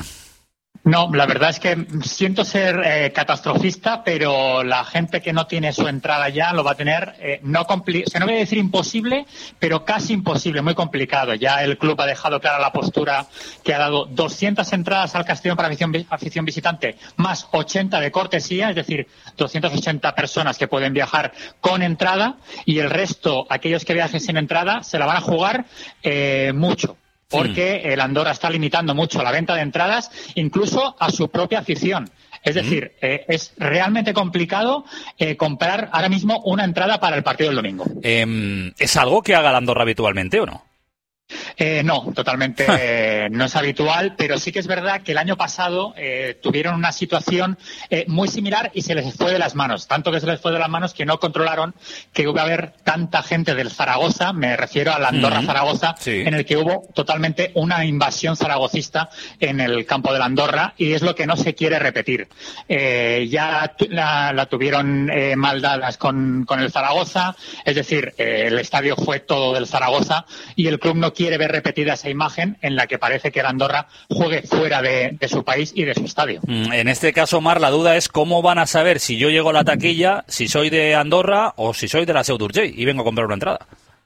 Speaker 16: No, la verdad es que siento ser eh, catastrofista, pero la gente que no tiene su entrada ya lo va a tener, eh, no compli- o sea, no voy a decir imposible, pero casi imposible, muy complicado. Ya el club ha dejado clara la postura que ha dado doscientas entradas al Castellón para afición, afición visitante, más ochenta de cortesía, es decir, doscientas ochenta personas que pueden viajar con entrada, y el resto, aquellos que viajen sin entrada, se la van a jugar eh, mucho. Porque el Andorra está limitando mucho la venta de entradas, incluso a su propia afición. Es decir, eh, es realmente complicado eh, comprar ahora mismo una entrada para el partido del domingo.
Speaker 3: Eh, ¿Es algo que haga el Andorra habitualmente o no?
Speaker 16: Eh, no, totalmente eh, no es habitual, pero sí que es verdad que el año pasado eh, tuvieron una situación eh, muy similar y se les fue de las manos, tanto que se les fue de las manos que no controlaron que iba a haber tanta gente del Zaragoza, me refiero a la Andorra uh-huh. Zaragoza, sí. En el que hubo totalmente una invasión zaragocista en el campo de la Andorra, y es lo que no se quiere repetir. Eh, ya tu, la, la tuvieron eh, mal dadas con, con el Zaragoza, es decir, eh, el estadio fue todo del Zaragoza y el club no quiere ver repetida esa imagen en la que parece que el Andorra juegue fuera de, de su país y de su estadio.
Speaker 3: En este caso, Mar, la duda es cómo van a saber si yo llego a la taquilla, si soy de Andorra o si soy de la Seu d'Urgell y vengo a comprar una entrada.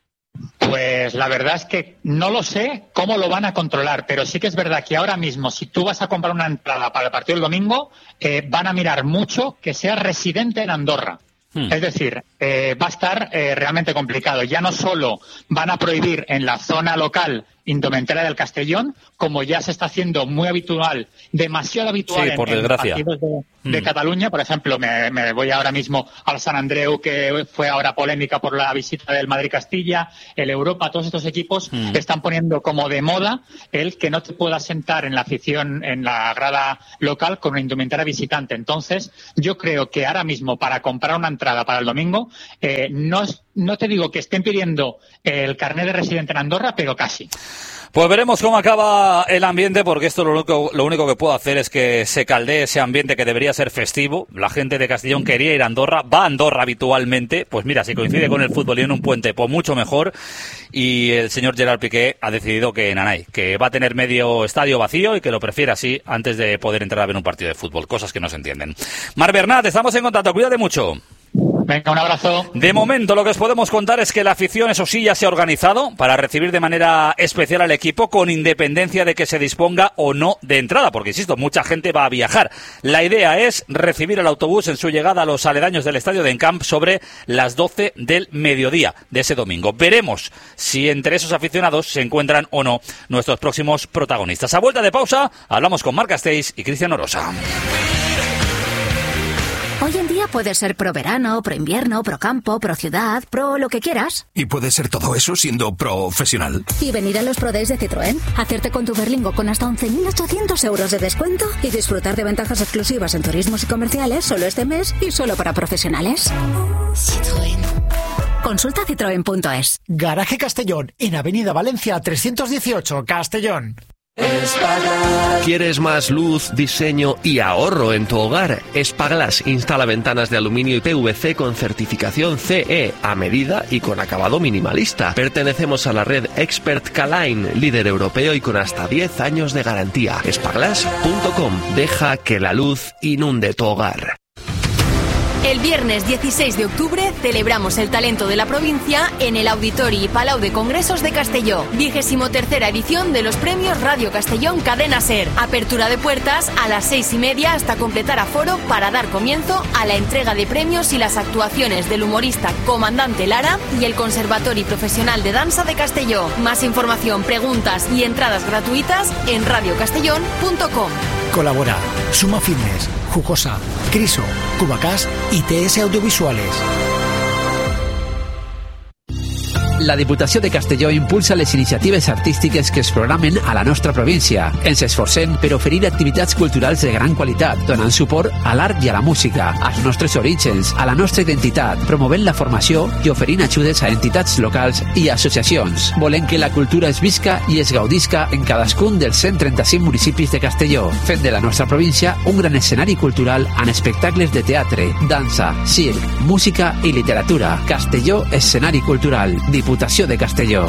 Speaker 16: Pues la verdad es que no lo sé cómo lo van a controlar, pero sí que es verdad que ahora mismo, si tú vas a comprar una entrada para el partido del domingo, eh, van a mirar mucho que seas residente en Andorra. Hmm. Es decir, eh, va a estar eh, realmente complicado. Ya no solo van a prohibir en la zona local indumentaria del Castellón, como ya se está haciendo muy habitual, demasiado habitual
Speaker 3: sí, por
Speaker 16: en, en
Speaker 3: desgracia.
Speaker 16: partidos de, de
Speaker 3: Mm.
Speaker 16: Cataluña. Por ejemplo, me, me voy ahora mismo al San Andreu, que fue ahora polémica por la visita del Madrid-Castilla, el Europa, todos estos equipos
Speaker 3: Mm.
Speaker 16: están poniendo como de moda el que no te puedas sentar en la afición, en la grada local, con una indumentaria visitante. Entonces, yo creo que ahora mismo, para comprar una entrada para el domingo, eh, no, es- no te digo que estén pidiendo el carnet de residente en Andorra, pero casi.
Speaker 3: Pues veremos cómo acaba el ambiente, porque esto lo único, lo único que puedo hacer es que se caldee ese ambiente que debería ser festivo. La gente de Castellón quería ir a Andorra, va a Andorra habitualmente. Pues mira, si coincide con el fútbol y en un puente, pues mucho mejor. Y el señor Gerard Piqué ha decidido que Nanay, que va a tener medio estadio vacío y que lo prefiere así antes de poder entrar a ver un partido de fútbol. Cosas que no se entienden. Mar Bernat, estamos en contacto. Cuídate mucho.
Speaker 16: Venga, un abrazo.
Speaker 3: De momento, lo que os podemos contar es que la afición, eso sí, ya se ha organizado para recibir de manera especial al equipo, con independencia de que se disponga o no de entrada, porque, insisto, mucha gente va a viajar. La idea es recibir el autobús en su llegada a los aledaños del estadio de Encamp sobre las doce del mediodía de ese domingo. Veremos si entre esos aficionados se encuentran o no nuestros próximos protagonistas. A vuelta de pausa, hablamos con Marc Castells y Cristian Orosa.
Speaker 12: Hoy en día puedes ser pro verano, pro invierno, pro campo, pro ciudad, pro lo que quieras.
Speaker 8: ¿Y puede ser todo eso siendo profesional?
Speaker 12: Y venir a los Pro Days de Citroën, hacerte con tu Berlingo con hasta once mil ochocientos euros de descuento y disfrutar de ventajas exclusivas en turismos y comerciales solo este mes y solo para profesionales. Citroën. Consulta citroen punto es.
Speaker 5: Garaje Castellón, en Avenida Valencia trescientos dieciocho, Castellón.
Speaker 6: ¿Quieres más luz, diseño y ahorro en tu hogar? Espaglass instala ventanas de aluminio y P V C con certificación C E a medida y con acabado minimalista. Pertenecemos a la red Expert K-Line, líder europeo y con hasta diez años de garantía. espaglass punto com. Deja que la luz inunde tu hogar.
Speaker 28: El viernes dieciséis de octubre celebramos el talento de la provincia en el Auditori y Palau de Congresos de Castelló. Vigésimo tercera edición de los premios Radio Castellón Cadena Ser. Apertura de puertas a las seis y media hasta completar aforo para dar comienzo a la entrega de premios y las actuaciones del humorista Comandante Lara y el Conservatori Profesional de Danza de Castelló. Más información, preguntas y entradas gratuitas en radio castellón punto com.
Speaker 5: Colabora Suma Fitness, Jucosa, Criso, Cubacas i T S Audiovisuales.
Speaker 7: La Diputació de Castelló impulsa les iniciatives artístiques que es programen a la nostra província. Ens esforcem per oferir activitats culturals de gran qualitat, donant suport a l'art i a la música, als nostres orígens, a la nostra identitat, promovent la formació i oferint ajudes a entitats locals i associacions. Volem que la cultura es visca i es gaudisca en cadascun dels cent trenta-cinc municipis de Castelló, fent de la nostra província un gran escenari cultural amb espectacles de teatre, dansa, circ, música i literatura. Castelló, escenari cultural. Diputació de Castelló.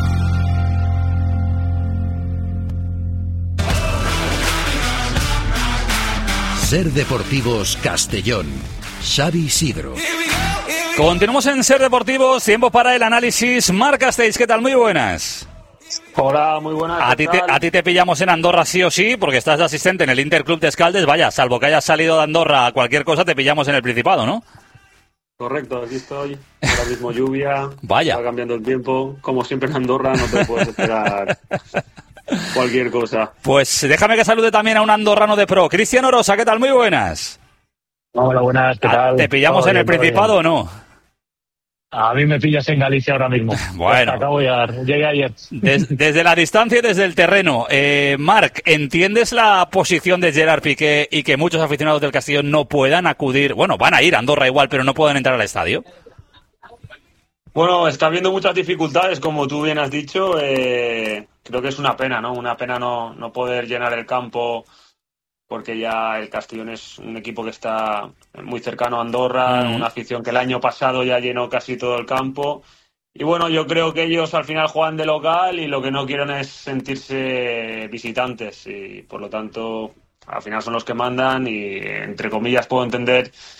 Speaker 4: Ser Deportivos Castellón. Xavi Isidro.
Speaker 3: Continuamos en Ser Deportivos, tiempo para el análisis. Marc Castells, ¿qué tal? Muy buenas.
Speaker 17: Hola, muy buenas.
Speaker 3: A ti, te, a ti te pillamos en Andorra sí o sí, porque estás de asistente en el Interclub de Escaldes. Vaya, salvo que hayas salido de Andorra a cualquier cosa, te pillamos en el Principado, ¿no?
Speaker 17: Correcto, aquí estoy. Ahora mismo lluvia.
Speaker 3: Vaya.
Speaker 17: Va cambiando el tiempo. Como siempre en Andorra, no te puedes esperar cualquier cosa.
Speaker 3: Pues déjame que salude también a un andorrano de pro. Cristian Orosa, ¿qué tal? Muy buenas.
Speaker 18: Hola, buenas, ¿qué tal?
Speaker 3: ¿Te pillamos
Speaker 18: Todo
Speaker 3: en el
Speaker 18: bien,
Speaker 3: Principado o no?
Speaker 18: A mí me pillas en Galicia ahora mismo.
Speaker 3: Bueno.
Speaker 18: Acabo de llegar, llegué ayer.
Speaker 3: Des, desde la distancia y desde el terreno. Eh, Marc, ¿entiendes la posición de Gerard Piqué y que muchos aficionados del Castellón no puedan acudir? Bueno, van a ir a Andorra igual, pero no pueden entrar al estadio.
Speaker 17: Bueno, está habiendo muchas dificultades, como tú bien has dicho. Eh, creo que es una pena, ¿no? Una pena no, no poder llenar el campo, porque ya el Castellón es un equipo que está muy cercano a Andorra, mm. una afición que el año pasado ya llenó casi todo el campo. Y bueno, yo creo que ellos al final juegan de local y lo que no quieren es sentirse visitantes. Y por lo tanto, al final son los que mandan y, entre comillas, puedo entender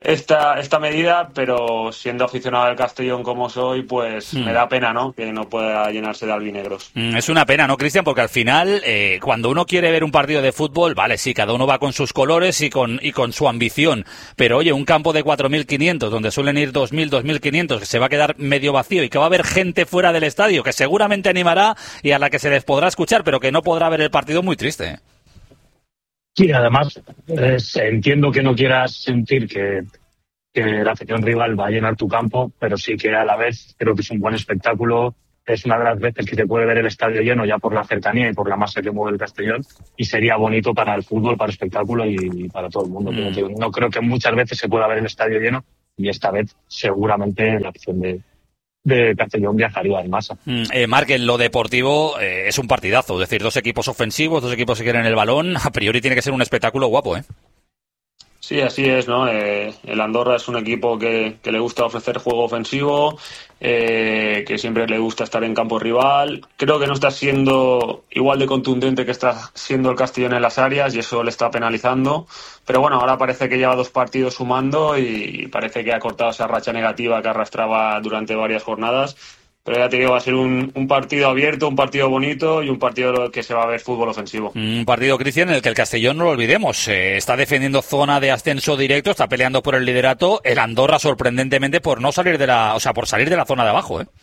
Speaker 17: esta esta medida, pero siendo aficionado del Castellón como soy, pues mm. me da pena, ¿no?, que no pueda llenarse de albinegros.
Speaker 3: Mm, es una pena, ¿no, Cristian? Porque al final, eh, cuando uno quiere ver un partido de fútbol, vale, sí, cada uno va con sus colores y con y con su ambición, pero oye, un campo de cuatro mil quinientos, donde suelen ir dos mil, dos mil quinientos, que se va a quedar medio vacío y que va a haber gente fuera del estadio, que seguramente animará y a la que se les podrá escuchar, pero que no podrá ver el partido, muy triste.
Speaker 18: Sí, además, es, entiendo que no quieras sentir que, que la afición rival va a llenar tu campo, pero sí que a la vez creo que es un buen espectáculo. Es una de las veces que se puede ver el estadio lleno ya por la cercanía y por la masa que mueve el Castellón, y sería bonito para el fútbol, para el espectáculo y, y para todo el mundo. Mm. No creo que muchas veces se pueda ver el estadio lleno, y esta vez seguramente la afición de de Castellón viajaría en masa.
Speaker 3: Mm, eh, Marc, en lo deportivo eh, es un partidazo, es decir, dos equipos ofensivos, dos equipos que quieren el balón, a priori tiene que ser un espectáculo guapo, ¿eh?
Speaker 17: Sí, así es, ¿no? Eh, el Andorra es un equipo que, que le gusta ofrecer juego ofensivo, eh, que siempre le gusta estar en campo rival. Creo que no está siendo igual de contundente que está siendo el Castellón en las áreas, y eso le está penalizando. Pero bueno, ahora parece que lleva dos partidos sumando y parece que ha cortado esa racha negativa que arrastraba durante varias jornadas. Pero ya te digo, va a ser un, un partido abierto, un partido bonito y un partido que se va a ver fútbol ofensivo.
Speaker 3: Un partido, Cristian, en el que el Castellón, no lo olvidemos, eh, está defendiendo zona de ascenso directo, está peleando por el liderato. El Andorra, sorprendentemente, por no salir de la, o sea, por salir de la zona de abajo, ¿eh?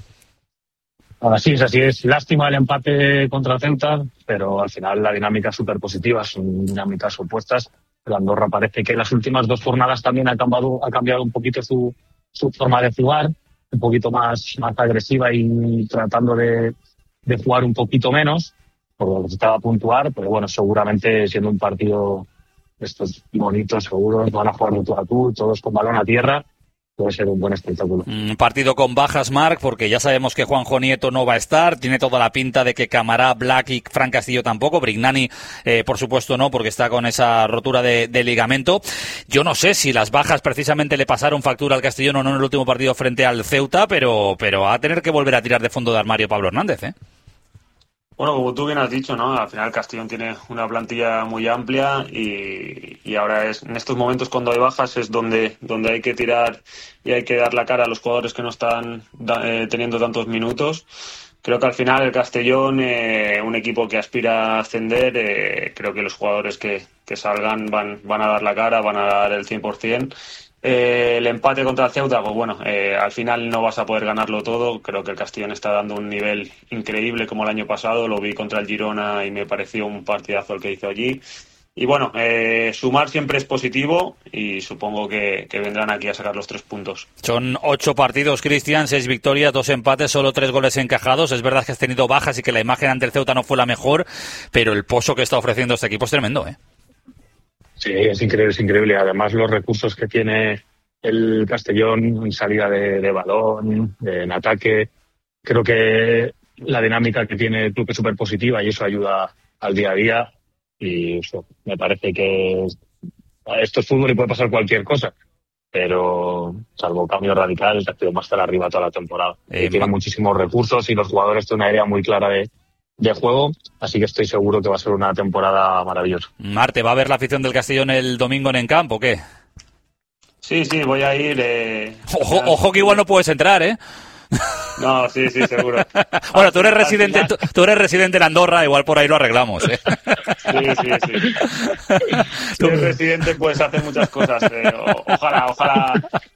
Speaker 18: Así es, así es. Lástima el empate contra Ceuta, pero al final la dinámica es súper positiva, son dinámicas opuestas. El Andorra parece que en las últimas dos jornadas también ha cambiado, ha cambiado un poquito su, su forma de jugar, un poquito más, más agresiva y tratando de, de jugar un poquito menos, por lo que se estaba a puntuar, pero bueno, seguramente siendo un partido de estos bonitos, seguros, van a jugar de tú a tú, todos con balón a tierra, puede ser un buen espectáculo.
Speaker 3: Un partido con bajas, Marc, porque ya sabemos que Juanjo Nieto no va a estar, tiene toda la pinta de que Camará, Black y Fran Castillo tampoco, Brignani eh, por supuesto no, porque está con esa rotura de, de ligamento. Yo no sé si las bajas precisamente le pasaron factura al Castellón o no en el último partido frente al Ceuta, pero, pero va a tener que volver a tirar de fondo de armario Pablo Hernández, ¿eh?
Speaker 17: Bueno, como tú bien has dicho, ¿no? Al final Castellón tiene una plantilla muy amplia y, y ahora es en estos momentos cuando hay bajas es donde, donde hay que tirar y hay que dar la cara a los jugadores que no están eh, teniendo tantos minutos. Creo que al final el Castellón, eh, un equipo que aspira a ascender, eh, creo que los jugadores que, que salgan van, van a dar la cara, van a dar el cien por ciento. Eh, el empate contra el Ceuta, pues bueno, eh, al final no vas a poder ganarlo todo. Creo que el Castellón está dando un nivel increíble como el año pasado. Lo vi contra el Girona y me pareció un partidazo el que hizo allí. Y bueno, eh, sumar siempre es positivo y supongo que, que vendrán aquí a sacar los tres puntos.
Speaker 3: Son ocho partidos, Cristian, seis victorias, dos empates, solo tres goles encajados. Es verdad que has tenido bajas y que la imagen ante el Ceuta no fue la mejor, pero el pozo que está ofreciendo este equipo es tremendo, ¿eh?
Speaker 18: Sí, es increíble, es increíble. Además, los recursos que tiene el Castellón en salida de, de balón, de, en ataque, creo que la dinámica que tiene el club es súper positiva y eso ayuda al día a día. Y eso, me parece que esto es fútbol y puede pasar cualquier cosa, pero salvo cambio radical, el Castellón va a estar arriba toda la temporada. Eh, tiene muchísimos recursos y los jugadores tienen una idea muy clara de de juego, así que estoy seguro que va a ser una temporada maravillosa.
Speaker 3: Marte, ¿va a ver la afición del Castellón el domingo en Encamp o qué?
Speaker 17: Sí, sí, voy a ir. Eh,
Speaker 3: ojo, ojo que igual no puedes entrar, ¿eh?
Speaker 17: No, sí, sí, seguro.
Speaker 3: Bueno, tú eres residente, tú, tú eres residente en Andorra, igual por ahí lo arreglamos, ¿eh?
Speaker 17: Sí, sí, sí. Si eres residente puedes hacer muchas cosas. Eh. O, ojalá, ojalá,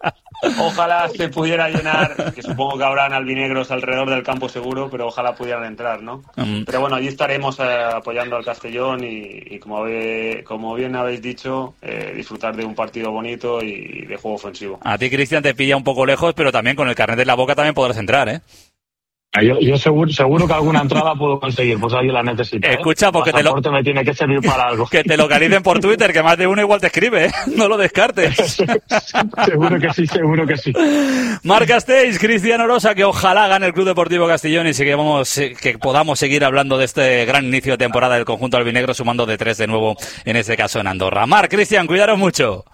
Speaker 17: ojalá se pudiera llenar, que supongo que habrán albinegros alrededor del campo seguro, pero ojalá pudieran entrar, ¿no? Mm. Pero bueno, allí estaremos eh, apoyando al Castellón y, y como, ve, como bien habéis dicho, eh, disfrutar de un partido bonito y de juego ofensivo.
Speaker 3: A ti, Cristian, te pilla un poco lejos, pero también con el carnet de la boca también podrás entrar, ¿eh?
Speaker 18: Yo, yo seguro, seguro que alguna entrada puedo conseguir, pues ahí la necesito. ¿eh?
Speaker 3: Escucha, porque te lo...
Speaker 18: me tiene que servir para algo.
Speaker 3: Que te localicen por Twitter, que más de uno igual te escribe, ¿eh? No lo descartes.
Speaker 18: Seguro que sí, seguro que sí.
Speaker 3: Marc Castells, Cristian Orosa, que ojalá gane el Club Deportivo Castellón y que, vamos, que podamos seguir hablando de este gran inicio de temporada del conjunto albinegro, sumando de tres de nuevo, en este caso en Andorra. Marc, Cristian, cuidaros mucho.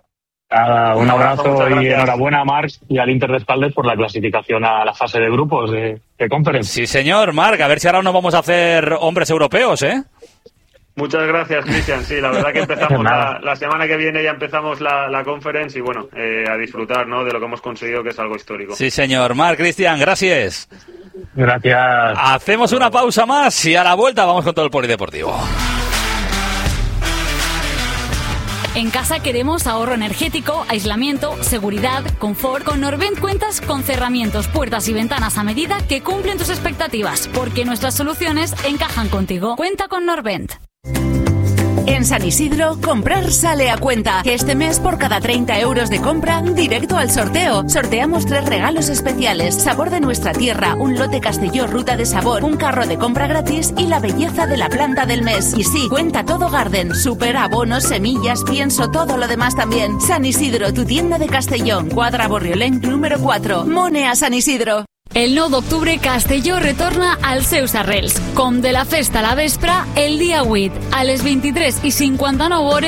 Speaker 18: Uh, un abrazo y enhorabuena a Marc y al Inter de Espaldes por la clasificación a la fase de grupos de, de Conference.
Speaker 3: Sí, señor, Marc, a ver si ahora nos vamos a hacer hombres europeos, ¿eh?
Speaker 17: Muchas gracias, Cristian. Sí, la verdad que empezamos la, la semana que viene, ya empezamos la, la conference y bueno, eh, a disfrutar, ¿no?, de lo que hemos conseguido, que es algo histórico.
Speaker 3: Sí, señor. Marc, Cristian, gracias.
Speaker 18: Gracias.
Speaker 3: Hacemos una pausa más y a la vuelta vamos con todo el polideportivo.
Speaker 1: En casa queremos ahorro energético, aislamiento, seguridad, confort. Con Norvent cuentas con cerramientos, puertas y ventanas a medida que cumplen tus expectativas, porque nuestras soluciones encajan contigo. Cuenta con Norvent.
Speaker 14: En San Isidro, comprar sale a cuenta. Este mes, por cada treinta euros de compra, directo al sorteo. Sorteamos tres regalos especiales: sabor de nuestra tierra, un lote Castelló Ruta de Sabor, un carro de compra gratis y la belleza de la planta del mes. Y sí, cuenta todo Garden, super, abonos, semillas, pienso, todo lo demás también. San Isidro, tu tienda de Castellón, Quadra Borriolén, número cuatro. Mone a San Isidro.
Speaker 1: El nou d'octubre Castelló retorna als seus arrels. Com de la festa a la vespra, el dia vuit, a les vint-i-tres i cinquanta-nou hores,